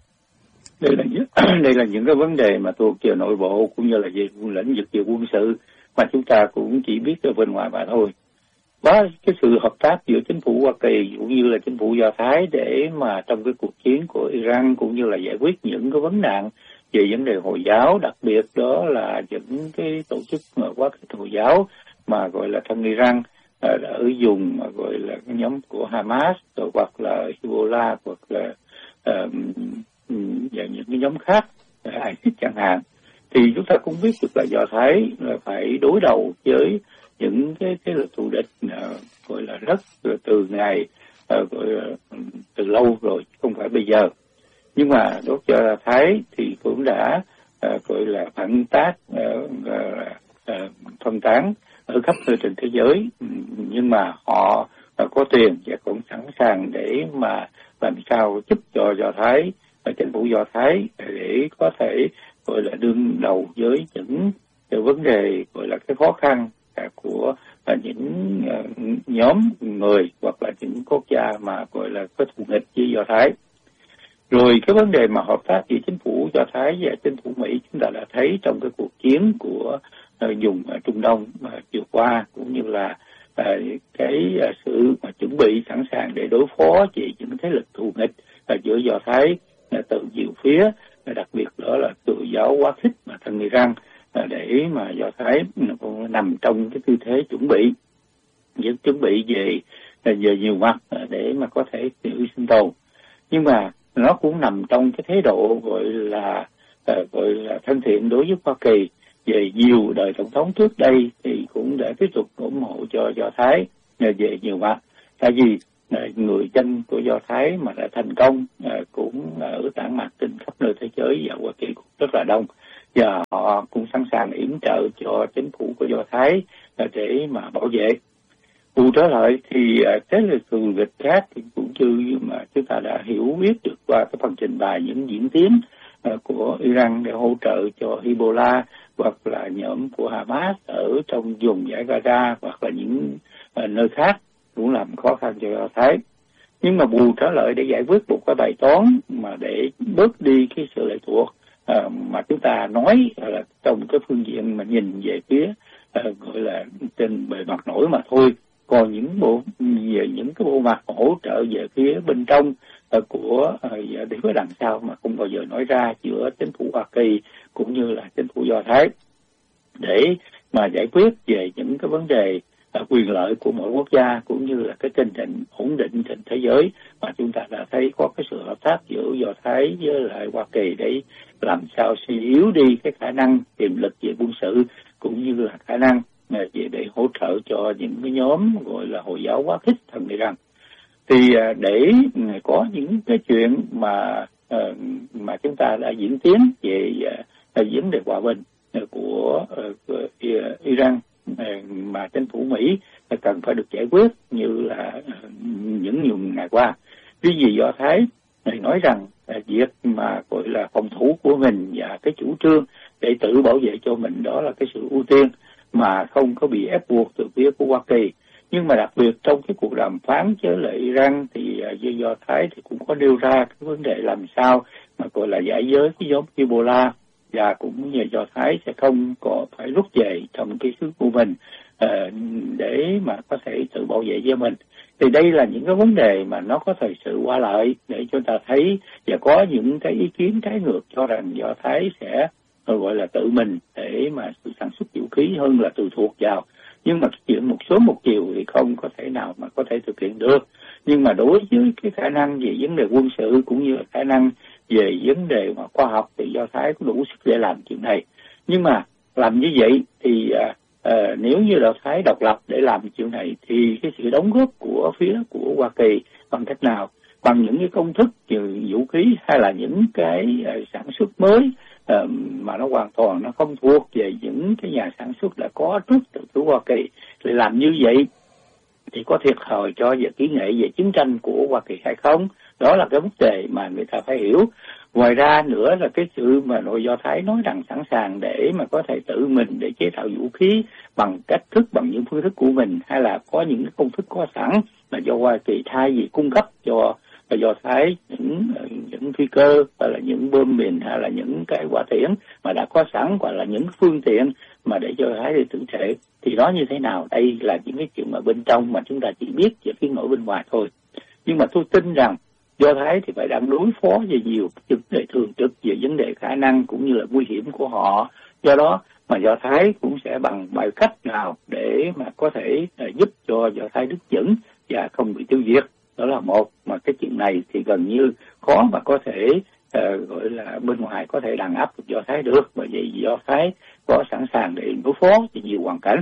Đây là những cái vấn đề mà thuộc về nội bộ cũng như là về lĩnh vực về quân sự mà chúng ta cũng chỉ biết ở bên ngoài mà thôi. Có cái sự hợp tác giữa chính phủ Hoa Kỳ cũng như là chính phủ Do Thái để mà trong cái cuộc chiến của Iran cũng như là giải quyết những cái vấn nạn về vấn đề Hồi giáo, đặc biệt đó là những cái tổ chức quá khích Hồi giáo mà gọi là thân Iran ở vùng mà gọi là cái nhóm của Hamas rồi hoặc là Hezbollah hoặc là và những cái nhóm khác ISIS chẳng hạn. Thì chúng ta cũng biết được là Do Thái là phải đối đầu với những cái lực thù địch gọi là rất từ ngày gọi là từ lâu rồi, không phải bây giờ. Nhưng mà đối với Do Thái thì cũng đã gọi là phản tác phân tán ở khắp nơi trên thế giới, nhưng mà họ có tiền và cũng sẵn sàng để mà làm sao giúp cho Do Thái, chính phủ Do Thái để có thể gọi là đương đầu với những cái vấn đề gọi là cái khó khăn của những nhóm người hoặc là những quốc gia mà gọi là có thù nghịch với Do Thái. Rồi cái vấn đề mà hợp tác giữa chính phủ Do Thái và chính phủ Mỹ chúng ta đã thấy trong cái cuộc chiến của vùng Trung Đông vừa qua, cũng như là cái sự mà chuẩn bị sẵn sàng để đối phó với những thế lực thù nghịch giữa Do Thái từ nhiều phía, đặc biệt đó là tự giáo quá khích mà thân Iran, để mà Do Thái nằm trong cái tư thế chuẩn bị về nhiều mặt để mà có thể sinh tồn. Nhưng mà nó cũng nằm trong cái thế độ gọi là thân thiện đối với Hoa Kỳ. Về nhiều đời tổng thống trước đây thì cũng đã tiếp tục ủng hộ cho Do Thái về nhiều mặt. Tại vì người dân của Do Thái mà đã thành công cũng ở tản mạc trên khắp nơi thế giới và Hoa Kỳ cũng rất là đông, và họ cũng sẵn sàng yểm trợ cho chính phủ của Do Thái để mà bảo vệ. Bù trở lại thì thế lực thù địch khác thì cũng như mà chúng ta đã hiểu biết được qua cái phần trình bày những diễn tiến của Iran để hỗ trợ cho Hezbollah hoặc là nhóm của Hamas ở trong vùng giải Gaza hoặc là những nơi khác cũng làm khó khăn cho Do Thái. Nhưng mà bù trở lại để giải quyết một cái bài toán mà để bớt đi cái sự lệ thuộc mà chúng ta nói là trong cái phương diện mà nhìn về phía gọi là trên bề mặt nổi mà thôi, còn những cái bộ mặt hỗ trợ về phía bên trong của để với đằng sau mà không bao giờ nói ra giữa chính phủ Hoa Kỳ cũng như là chính phủ Do Thái để mà giải quyết về những cái vấn đề quyền lợi của mỗi quốc gia cũng như là cái tình hình ổn định trên thế giới, mà chúng ta đã thấy có cái sự hợp tác giữa Do Thái với lại Hoa Kỳ để làm sao suy yếu đi cái khả năng tiềm lực về quân sự cũng như là khả năng để hỗ trợ cho những cái nhóm gọi là Hồi giáo quá khích thần Iran. Thì để có những cái chuyện mà chúng ta đã diễn tiến về vấn đề hòa bình của Iran mà chính phủ Mỹ cần phải được giải quyết như là nhiều ngày qua. Vì gì Do Thái nói rằng việc mà gọi là phòng thủ của mình và cái chủ trương để tự bảo vệ cho mình đó là cái sự ưu tiên mà không có bị ép buộc từ phía của Hoa Kỳ. Nhưng mà đặc biệt trong cái cuộc đàm phán với lại Iran thì Do Thái thì cũng có nêu ra cái vấn đề làm sao mà gọi là giải giới cái nhóm Hezbollah, và cũng như Do Thái sẽ không có phải rút về trong cái xứ của mình để mà có thể tự bảo vệ cho mình. Thì đây là những cái vấn đề mà nó có thời sự qua lại để chúng ta thấy, và có những cái ý kiến trái ngược cho rằng Do Thái sẽ gọi là tự mình để mà tự sản xuất vũ khí hơn là tùy thuộc vào. Nhưng mà chuyện một chiều thì không có thể nào mà có thể thực hiện được. Nhưng mà đối với cái khả năng về vấn đề quân sự cũng như là khả năng về vấn đề mà khoa học thì Do Thái có đủ sức để làm chuyện này. Nhưng mà làm như vậy thì nếu như Do Thái độc lập để làm chuyện này thì cái sự đóng góp của phía của Hoa Kỳ bằng cách nào? Bằng những cái công thức như vũ khí hay là những cái sản xuất mới mà nó hoàn toàn nó không thuộc về những cái nhà sản xuất đã có trước từ phía Hoa Kỳ. Thì làm như vậy thì có thiệt thòi cho việc kỹ nghệ về chiến tranh của Hoa Kỳ hay không? Đó là cái vấn đề mà người ta phải hiểu. Ngoài ra nữa là cái sự mà nội Do Thái nói rằng sẵn sàng để mà có thể tự mình để chế tạo vũ khí bằng cách thức, bằng những phương thức của mình, hay là có những cái công thức có sẵn là do Hoa Kỳ thay vì cung cấp cho Do Thái những phi cơ hoặc là những bom mìn hay là những cái hỏa tiễn mà đã có sẵn, hoặc là những phương tiện mà để Do Thái để tự thể, thì nó như thế nào? Đây là những cái chuyện mà bên trong mà chúng ta chỉ biết về phía nổi bên ngoài thôi. Nhưng mà tôi tin rằng Do Thái thì phải đang đối phó về nhiều vấn đề thường trực về vấn đề khả năng cũng như là nguy hiểm của họ. Do đó mà Do Thái cũng sẽ bằng bài cách nào để mà có thể giúp cho Do Thái đứng vững và không bị tiêu diệt. Đó là một, mà cái chuyện này thì gần như khó mà có thể gọi là bên ngoài có thể đàn áp được Do Thái được, bởi vì Do Thái có sẵn sàng để đối phó với nhiều hoàn cảnh.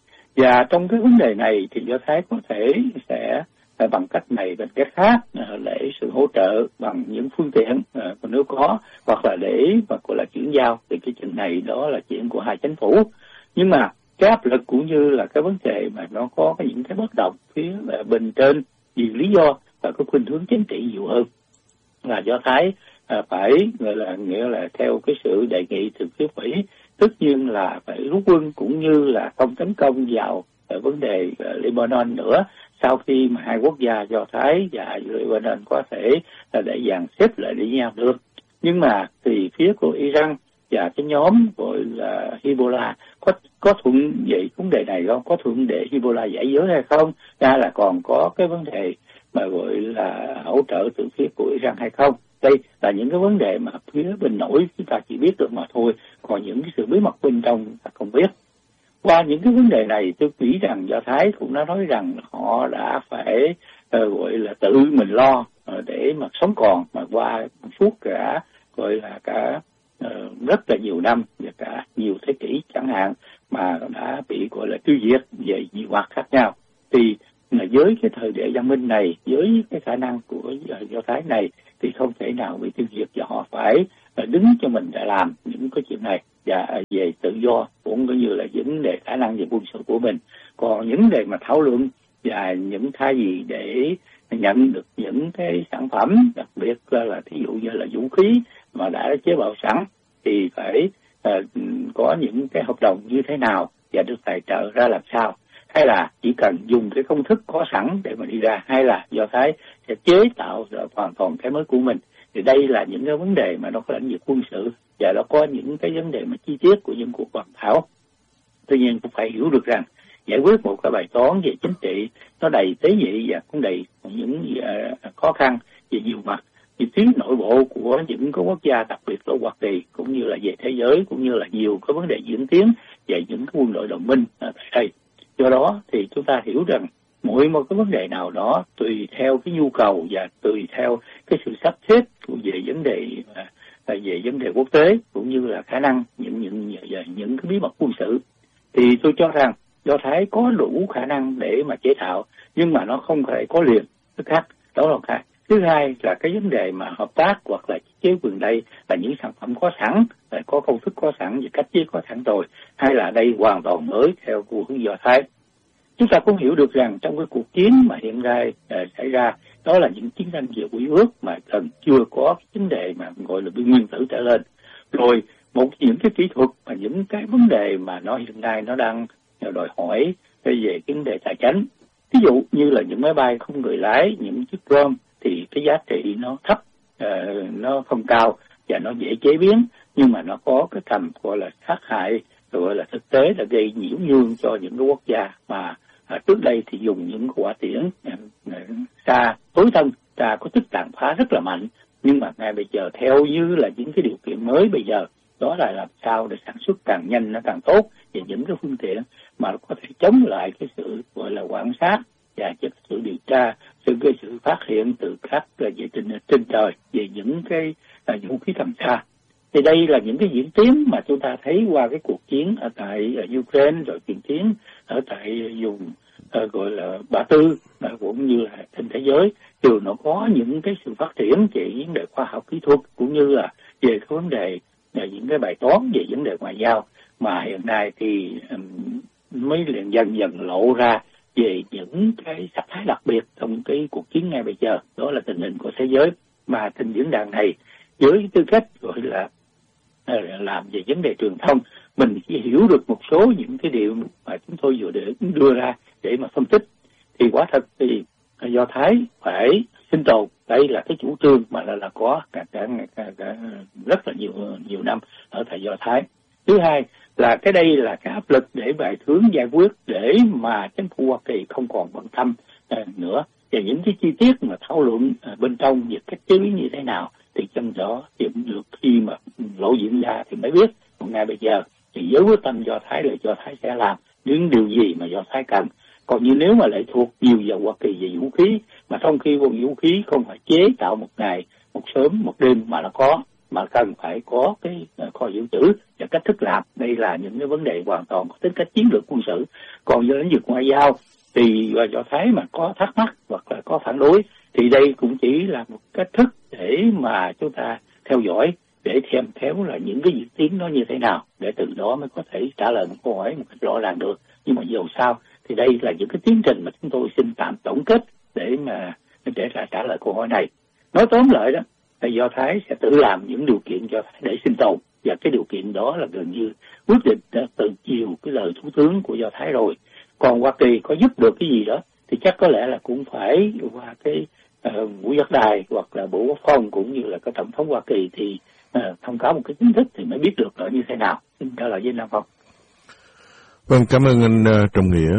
Và trong cái vấn đề này thì Do Thái có thể sẽ bằng cách này bằng cách khác để sự hỗ trợ bằng những phương tiện nếu có, hoặc là để mà gọi là chuyển giao. Thì cái chuyện này đó là chuyện của hai chính phủ. Nhưng mà cái áp lực cũng như là cái vấn đề mà nó có những cái bất đồng phía bên trên vì lý do và có khuynh hướng chính trị nhiều hơn, là Do Thái phải nghĩa là theo cái sự đề nghị từ phía Mỹ, tất nhiên là phải rút quân cũng như là không tấn công vào vấn đề Lebanon nữa, sau khi mà hai quốc gia Do Thái và Lebanon có thể để dàn xếp lại với nhau được. Nhưng mà thì phía của Iran và cái nhóm gọi là Hezbollah có thuận về vấn đề này không? Có thuận để Hezbollah giải giới hay không? Hay là còn có cái vấn đề mà gọi là hỗ trợ từ phía của Iran hay không? Đây là những cái vấn đề mà phía bên nổi chúng ta chỉ biết được mà thôi, còn những cái sự bí mật bên trong ta không biết. Qua những cái vấn đề này tôi nghĩ rằng Do Thái cũng đã nói rằng họ đã phải gọi là tự mình lo để mà sống còn, mà qua suốt cả gọi là cả rất là nhiều năm và cả nhiều thế kỷ chẳng hạn, mà đã bị gọi là tiêu diệt về nhiều mặt khác nhau. Thì là với cái thời đại văn minh này, với cái khả năng của Do Thái này thì không thể nào bị tiêu diệt, và họ phải đứng cho mình để làm những cái chuyện này, và về tự do cũng như là vấn đề khả năng về quân sự của mình. Còn những đề mà thảo luận và những thay vì để nhận được những cái sản phẩm, đặc biệt là thí dụ như là vũ khí mà đã chế tạo sẵn, thì phải có những cái hợp đồng như thế nào và được tài trợ ra làm sao, hay là chỉ cần dùng cái công thức có sẵn để mà đi ra, hay là Do Thái sẽ chế tạo hoàn toàn cái mới của mình. Thì đây là những cái vấn đề mà nó có lĩnh vực quân sự, và nó có những cái vấn đề mà chi tiết của những cuộc bàn thảo. Tuy nhiên cũng phải hiểu được rằng giải quyết một cái bài toán về chính trị nó đầy tế nhị và cũng đầy những khó khăn về nhiều mặt. Thì tuyến nội bộ của những cái quốc gia, đặc biệt là Hoa Kỳ, cũng như là về thế giới, cũng như là nhiều cái vấn đề diễn tiến về những cái quân đội đồng minh tại đây. Do đó thì chúng ta hiểu rằng mỗi một cái vấn đề nào đó tùy theo cái nhu cầu và tùy theo cái sự sắp xếp về vấn đề quốc tế, cũng như là khả năng những cái bí mật quân sự, thì tôi cho rằng Do Thái có đủ khả năng để mà chế tạo, nhưng mà nó không thể có liền. Thứ khác đó là cái thứ hai là cái vấn đề mà hợp tác hoặc là chế quyền đây là những sản phẩm có sẵn, có công thức có sẵn và cách chế có sẵn rồi, hay là đây hoàn toàn mới theo của hướng Do Thái. Chúng ta cũng hiểu được rằng trong cái cuộc chiến mà hiện nay xảy ra, đó là những chiến tranh về quy ước mà cần chưa có vấn đề mà gọi là biên nguyên tử trở lên. Rồi những cái kỹ thuật và những cái vấn đề mà nó hiện nay nó đang đòi hỏi về vấn đề tài chính. Ví dụ như là những máy bay không người lái, những chiếc drone thì cái giá trị nó thấp, nó không cao và nó dễ chế biến, nhưng mà nó có cái tầm gọi là sát hại, gọi là thực tế là gây nhiễu nhương cho những cái quốc gia mà trước đây thì dùng những quả tiễn xa tối thân, xa có sức tàn phá rất là mạnh, nhưng mà ngay bây giờ theo như là những cái điều kiện mới bây giờ, đó là làm sao để sản xuất càng nhanh nó càng tốt, và những cái phương tiện mà nó có thể chống lại cái sự gọi là quan sát và sự điều tra, sự phát hiện từ các về trên trời về những cái vũ khí tầm xa. Thì đây là những cái diễn tiến mà chúng ta thấy qua cái cuộc chiến ở tại Ukraine, rồi diễn tiến ở tại vùng gọi là Ba Tư, cũng như là trên thế giới, đều nó có những cái sự phát triển về vấn đề khoa học kỹ thuật, cũng như là về cái vấn đề những cái bài toán về vấn đề ngoại giao mà hiện nay thì mới liền dần dần lộ ra về những cái sắc thái đặc biệt trong cái cuộc chiến ngay bây giờ. Đó là tình hình của thế giới, mà trên diễn đàn này với tư cách gọi là làm về vấn đề truyền thông, mình chỉ hiểu được một số những cái điều mà chúng tôi vừa để đưa ra để mà phân tích. Thì quả thật thì Do Thái phải sinh tồn, đây là cái chủ trương mà là có cả rất là nhiều năm ở tại Do Thái. Thứ hai là cái đây là cái áp lực để bài hướng giải quyết, để mà chính phủ Hoa Kỳ không còn bận tâm nữa về những cái chi tiết mà thảo luận bên trong về cách chế biến như thế nào, thì trong đó thì được khi mà lộ diện ra thì mới biết. Còn ngay bây giờ thì với quyết tâm Do Thái là Do Thái sẽ làm những điều gì mà Do Thái cần. Còn như nếu mà lệ thuộc nhiều vào Hoa Kỳ về vũ khí, mà trong khi vũ khí không phải chế tạo một ngày, một sớm, một đêm mà nó có, mà cần phải có cái kho dự trữ và cách thức làm. Đây là những cái vấn đề hoàn toàn có tính cách chiến lược quân sự. Còn do lĩnh vực ngoại giao thì Do Thái mà có thắc mắc hoặc là có phản đối, thì đây cũng chỉ là một cách thức để mà chúng ta theo dõi, để xem theo là những cái diễn tiến nó như thế nào, để từ đó mới có thể trả lời một câu hỏi một cách rõ ràng được. Nhưng mà dù sao thì đây là những cái tiến trình mà chúng tôi xin tạm tổng kết để trả lời câu hỏi này. Nói tóm lại đó, là Do Thái sẽ tự làm những điều kiện cho Thái để sinh tồn, và cái điều kiện đó là gần như quyết định từ chiều cái lời thủ tướng của Do Thái rồi. Còn Hoa Kỳ có giúp được cái gì đó thì chắc có lẽ là cũng phải qua cái Ngũ Giác Đài hoặc là Bộ Quốc phòng cũng như là cái Tổng thống Hoa Kỳ thì thông cáo một cái chính thức thì mới biết được là như thế nào. Xin trả lời với Nam Phong. Vâng, cảm ơn anh Trọng Nghĩa.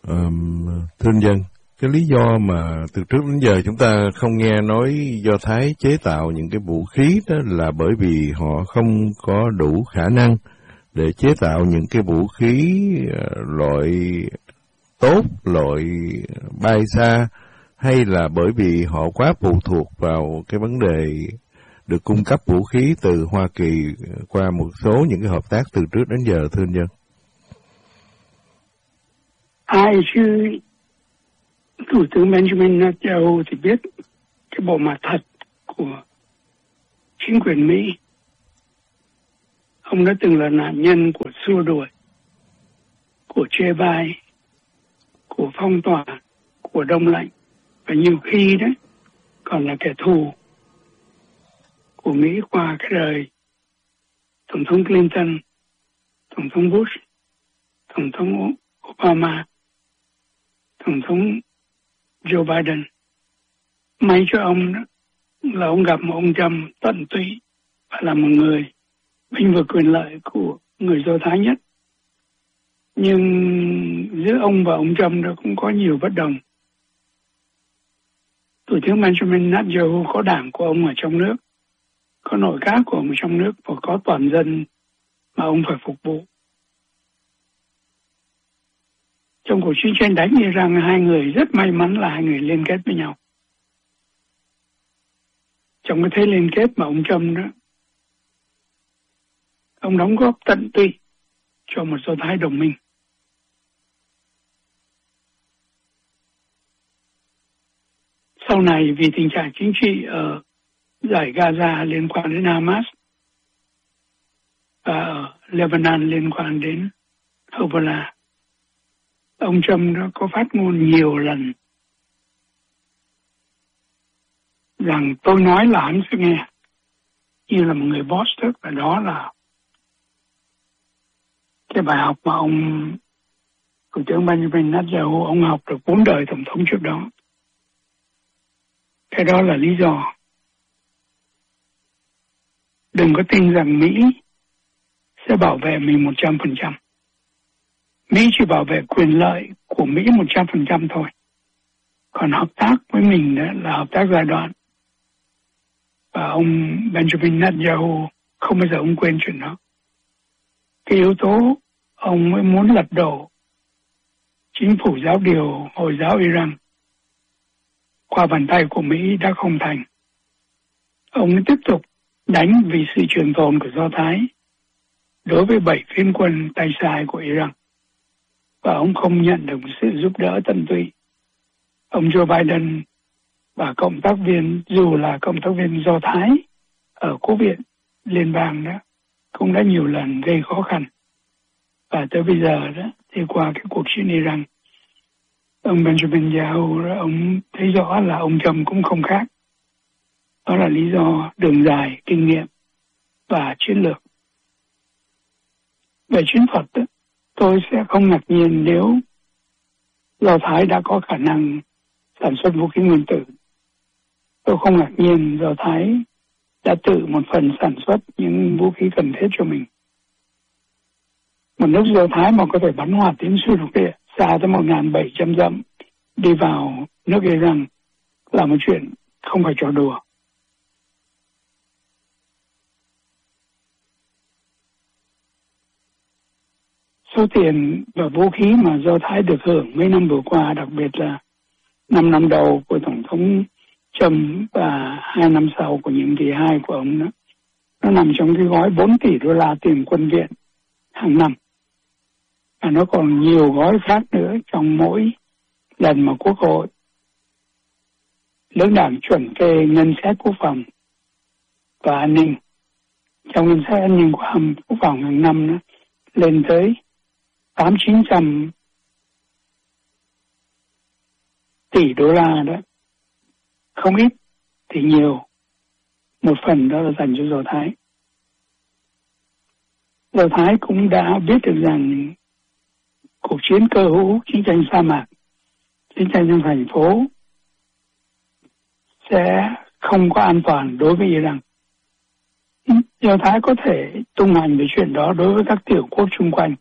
Thưa anh Dân, cái lý do mà từ trước đến giờ chúng ta không nghe nói Do Thái chế tạo những cái vũ khí đó là bởi vì họ không có đủ khả năng để chế tạo những cái vũ khí loại tốt, loại bay xa, hay là bởi vì họ quá phụ thuộc vào cái vấn đề được cung cấp vũ khí từ Hoa Kỳ qua một số những cái hợp tác từ trước đến giờ, thưa anh Dân? Ai chứ Thủ tướng Benjamin Netanyahu thì biết cái bộ mặt thật của chính quyền Mỹ. Ông đã từng là nạn nhân của xua đuổi, của chê bai, của phong tỏa, của đông lạnh, và nhiều khi đấy còn là kẻ thù của Mỹ qua cái đời Tổng thống Clinton, Tổng thống Bush, Tổng thống Obama, Tổng thống Joe Biden. May cho ông đó là ông gặp một ông Trump tận tụy và là một người bênh vực quyền lợi của người Do Thái nhất. Nhưng giữa ông và ông Trump đó cũng có nhiều bất đồng. Thủ tướng Benjamin Netanyahu có đảng của ông ở trong nước, có nội các của ông ở trong nước và có toàn dân mà ông phải phục vụ. Trong cuộc chiến tranh đánh Iran, hai người rất may mắn là hai người liên kết với nhau. Trong cái thế liên kết mà ông Trump đó, ông đóng góp tận tụy cho một Do Thái đồng minh. Sau này vì tình trạng chính trị ở giải Gaza liên quan đến Hamas và ở Lebanon liên quan đến Hezbollah, ông Trump đã có phát ngôn nhiều lần rằng tôi nói là hắn sẽ nghe, như là một người boss đó, và đó là cái bài học mà ông Thủ tướng Benjamin Netanyahu ông học được 4 đời tổng thống trước đó. Cái đó là lý do đừng có tin rằng Mỹ sẽ bảo vệ mình 100%. Mỹ chỉ bảo vệ quyền lợi của Mỹ 100% thôi. Còn hợp tác với mình đó là hợp tác giai đoạn. Và ông Benjamin Netanyahu không bao giờ ông quên chuyện đó. Cái yếu tố ông mới muốn lật đổ chính phủ giáo điều Hồi giáo Iran qua bàn tay của Mỹ đã không thành. Ông tiếp tục đánh vì sự trường tồn của Do Thái đối với 7 phiến quân tay sai của Iran. Và ông không nhận được sự giúp đỡ tận tụy. Ông Joe Biden và cộng tác viên, dù là cộng tác viên Do Thái ở Cố viện Liên bang đó, cũng đã nhiều lần gây khó khăn. Và tới bây giờ đó, thì qua cái cuộc chiến Iran, ông Benjamin Netanyahu đó, ông thấy rõ là ông Trump cũng không khác. Đó là lý do đường dài, kinh nghiệm và chiến lược. Về chiến thuật đó, tôi sẽ không ngạc nhiên nếu Do Thái đã có khả năng sản xuất vũ khí nguyên tử. Tôi không ngạc nhiên Do Thái đã tự một phần sản xuất những vũ khí cần thiết cho mình. Một nước Do Thái mà có thể bắn hỏa tiễn xuyên lục địa xa tới 1.700 dặm đi vào nước Iran là một chuyện không phải trò đùa. Số tiền và vũ khí mà Do Thái được hưởng mấy năm vừa qua, đặc biệt là 5 năm đầu của Tổng thống Trump và 2 năm sau của nhiệm kỳ 2 của ông đó, nó nằm trong cái gói 4 tỷ đô la tiền quân viện hàng năm. Và nó còn nhiều gói khác nữa trong mỗi lần mà Quốc hội lưỡng đảng chuẩn kê ngân sách quốc phòng và an ninh. Trong ngân sách an ninh quốc phòng hàng năm đó, lên tới 800-900 tỷ đô la đó. Không ít thì nhiều. Một phần đó là dành cho Do Thái. Do Thái cũng đã biết được rằng cuộc chiến cơ hữu, chiến tranh sa mạc, chiến tranh trong thành phố sẽ không có an toàn đối với Iran. Do Thái có thể tung hành về chuyện đó đối với các tiểu quốc xung quanh.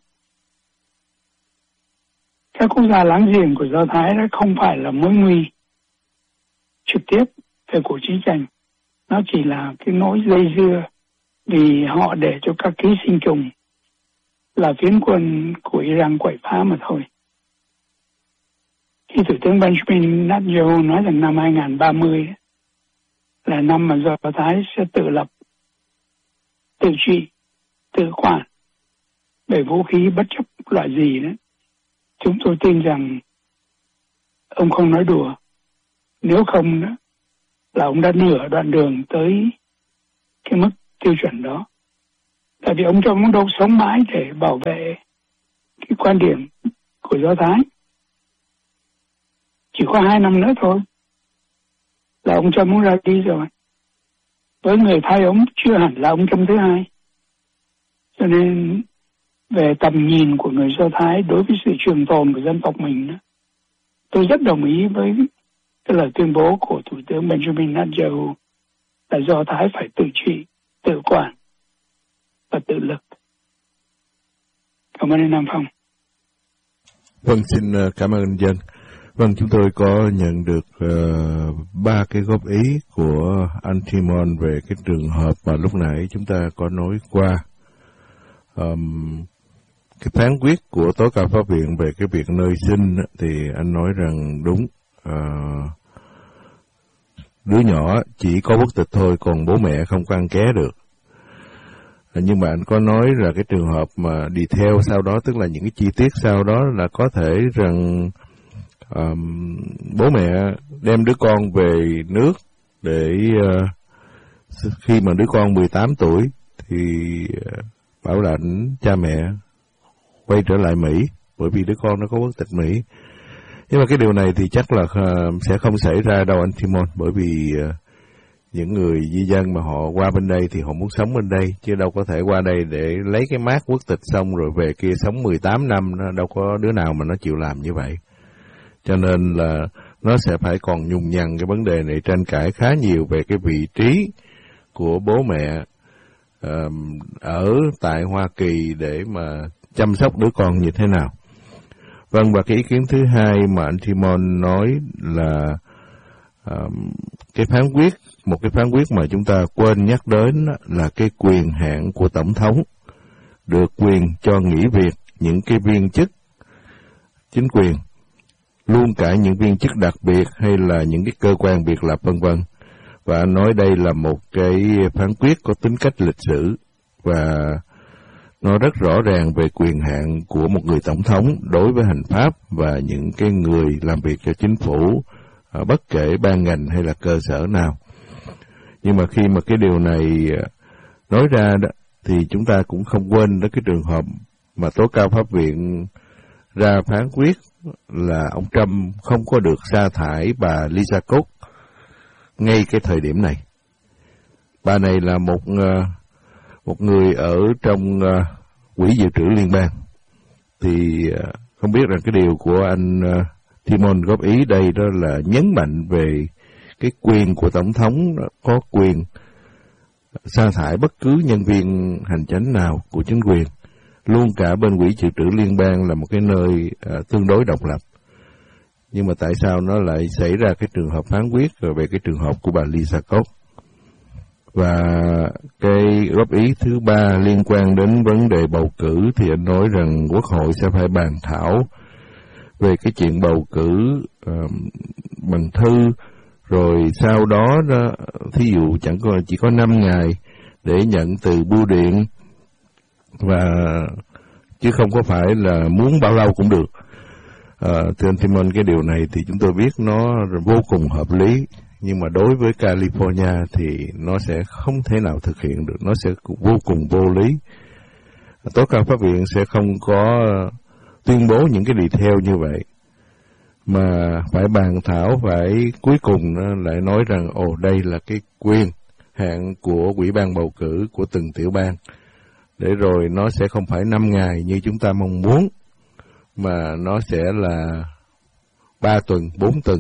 Các quốc gia láng giềng của Do Thái đó không phải là mối nguy trực tiếp về cuộc chiến tranh. Nó chỉ là cái nỗi dây dưa vì họ để cho các ký sinh trùng là phiến quân của Iran quậy phá mà thôi. Khi Thủ tướng Benjamin Netanyahu nói rằng năm 2030 là năm mà Do Thái sẽ tự lập, tự trị, tự quản về vũ khí bất chấp loại gì đó, chúng tôi tin rằng ông không nói đùa. Nếu không đó, là ông đã nửa đoạn đường tới cái mức tiêu chuẩn đó. Tại vì ông Trump muốn đâu sống mãi để bảo vệ cái quan điểm của Do Thái. Chỉ có 2 năm nữa thôi là ông Trump muốn ra đi rồi. Với người thay ông chưa hẳn là ông Trump thứ hai. Cho nên về tầm nhìn của người Do Thái đối với sự trường tồn của dân tộc mình đó, tôi rất đồng ý với cái lời tuyên bố của Thủ tướng Benjamin Netanyahu là Do Thái phải tự trị, tự quản và tự lực. Cảm ơn anh Nam Phong. Vâng, xin cảm ơn anh Dân. Vâng, chúng tôi có nhận được 3 cái góp ý của anh Timon về cái trường hợp mà lúc nãy chúng ta có nói qua. Cái phán quyết của Tối cao pháp viện về cái việc nơi sinh thì anh nói rằng đúng, đứa nhỏ chỉ có quốc tịch thôi, còn bố mẹ không có ăn ké được. Nhưng mà anh có nói là cái trường hợp mà đi theo sau đó, tức là những cái chi tiết sau đó là có thể rằng bố mẹ đem đứa con về nước để khi mà đứa con 18 tuổi thì bảo lãnh cha mẹ quay trở lại Mỹ, bởi vì đứa con nó có quốc tịch Mỹ. Nhưng mà cái điều này thì chắc là sẽ không xảy ra đâu anh Timon, bởi vì những người di dân mà họ qua bên đây thì họ muốn sống bên đây, chứ đâu có thể qua đây để lấy cái mác quốc tịch xong rồi về kia sống 18 năm, đâu có đứa nào mà nó chịu làm như vậy. Cho nên là nó sẽ phải còn nhùng nhằng cái vấn đề này, tranh cãi khá nhiều về cái vị trí của bố mẹ ở tại Hoa Kỳ để mà chăm sóc đứa con như thế nào. Vâng, và cái ý kiến thứ hai mà anh Timon nói là cái phán quyết, một cái phán quyết mà chúng ta quên nhắc đến là cái quyền hạn của Tổng thống được quyền cho nghỉ việc những cái viên chức chính quyền, luôn cả những viên chức đặc biệt hay là những cái cơ quan biệt lập vân vân. Và anh nói đây là một cái phán quyết có tính cách lịch sử và nó rất rõ ràng về quyền hạn của một người tổng thống đối với hành pháp và những cái người làm việc cho chính phủ, bất kể ban ngành hay là cơ sở nào. Nhưng mà khi mà cái điều này nói ra đó, thì chúng ta cũng không quên đến cái trường hợp mà Tối cao pháp viện ra phán quyết là ông Trump không có được sa thải bà Lisa Cook ngay cái thời điểm này. Bà này là một người ở trong Quỹ Dự trữ Liên bang. Thì không biết rằng cái điều của anh Timon góp ý đây đó là nhấn mạnh về cái quyền của Tổng thống có quyền sa thải bất cứ nhân viên hành chánh nào của chính quyền, luôn cả bên Quỹ Dự trữ Liên bang là một cái nơi tương đối độc lập. Nhưng mà tại sao nó lại xảy ra cái trường hợp phán quyết về cái trường hợp của bà Lisa Cook? Và cái góp ý thứ 3 liên quan đến vấn đề bầu cử thì anh nói rằng Quốc hội sẽ phải bàn thảo về cái chuyện bầu cử bằng thư, rồi sau đó thí dụ chỉ có 5 ngày để nhận từ bưu điện, và chứ không có phải là muốn bao lâu cũng được. Thưa anh Timon, cái điều này thì chúng tôi biết nó vô cùng hợp lý, nhưng mà đối với California thì nó sẽ không thể nào thực hiện được, nó sẽ vô cùng vô lý. Tối cao pháp viện sẽ không có tuyên bố những cái detail như vậy, mà phải bàn thảo, phải cuối cùng lại nói rằng đây là cái quyền hạn của Ủy ban bầu cử của từng tiểu bang, để rồi nó sẽ không phải 5 ngày như chúng ta mong muốn, mà nó sẽ là 3 tuần, 4 tuần.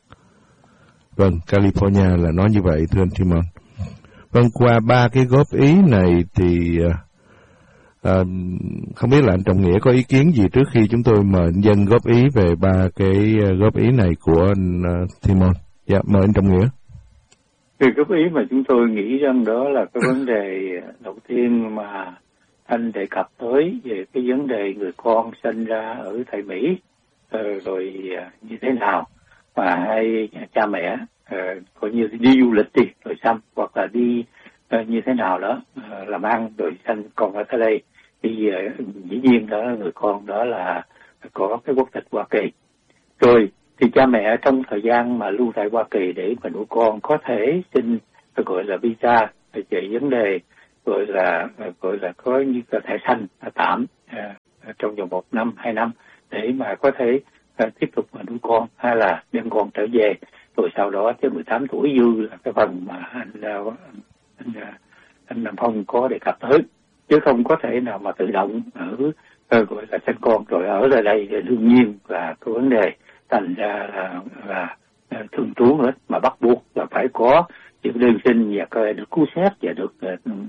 Vâng, California là nói như vậy, thưa anh Timon. Vâng, qua 3 cái góp ý này thì không biết là anh Trọng Nghĩa có ý kiến gì trước khi chúng tôi mời anh Dân góp ý về 3 cái góp ý này của anh Timon. Dạ, mời anh Trọng Nghĩa. Cái góp ý mà chúng tôi nghĩ rằng đó là cái vấn đề đầu tiên mà anh đề cập tới về cái vấn đề người con sinh ra ở tại Mỹ, rồi như thế nào mà hai cha mẹ coi như đi du lịch đi rồi xong, hoặc là đi như thế nào đó làm ăn rồi sanh con ở tới đây, thì dĩ nhiên đó là người con đó là có cái quốc tịch Hoa Kỳ. Rồi Thì cha mẹ trong thời gian mà lưu tại Hoa Kỳ để mà nuôi con có thể xin gọi là visa về vấn đề gọi là có như là thẻ xanh tạm trong vòng 1 năm 2 năm để mà có thể tiếp tục mà nuôi con hay là đem con trở về, rồi sau đó tới 18 tuổi dư là cái phần mà anh Nam Phong có đề cập tới, chứ không có thể nào mà tự động gọi là sinh con rồi ở lại đây thì đương nhiên là cái vấn đề thành ra là thường trú hết, mà bắt buộc là phải có chữ đơn sinh và coi được cứu xét và được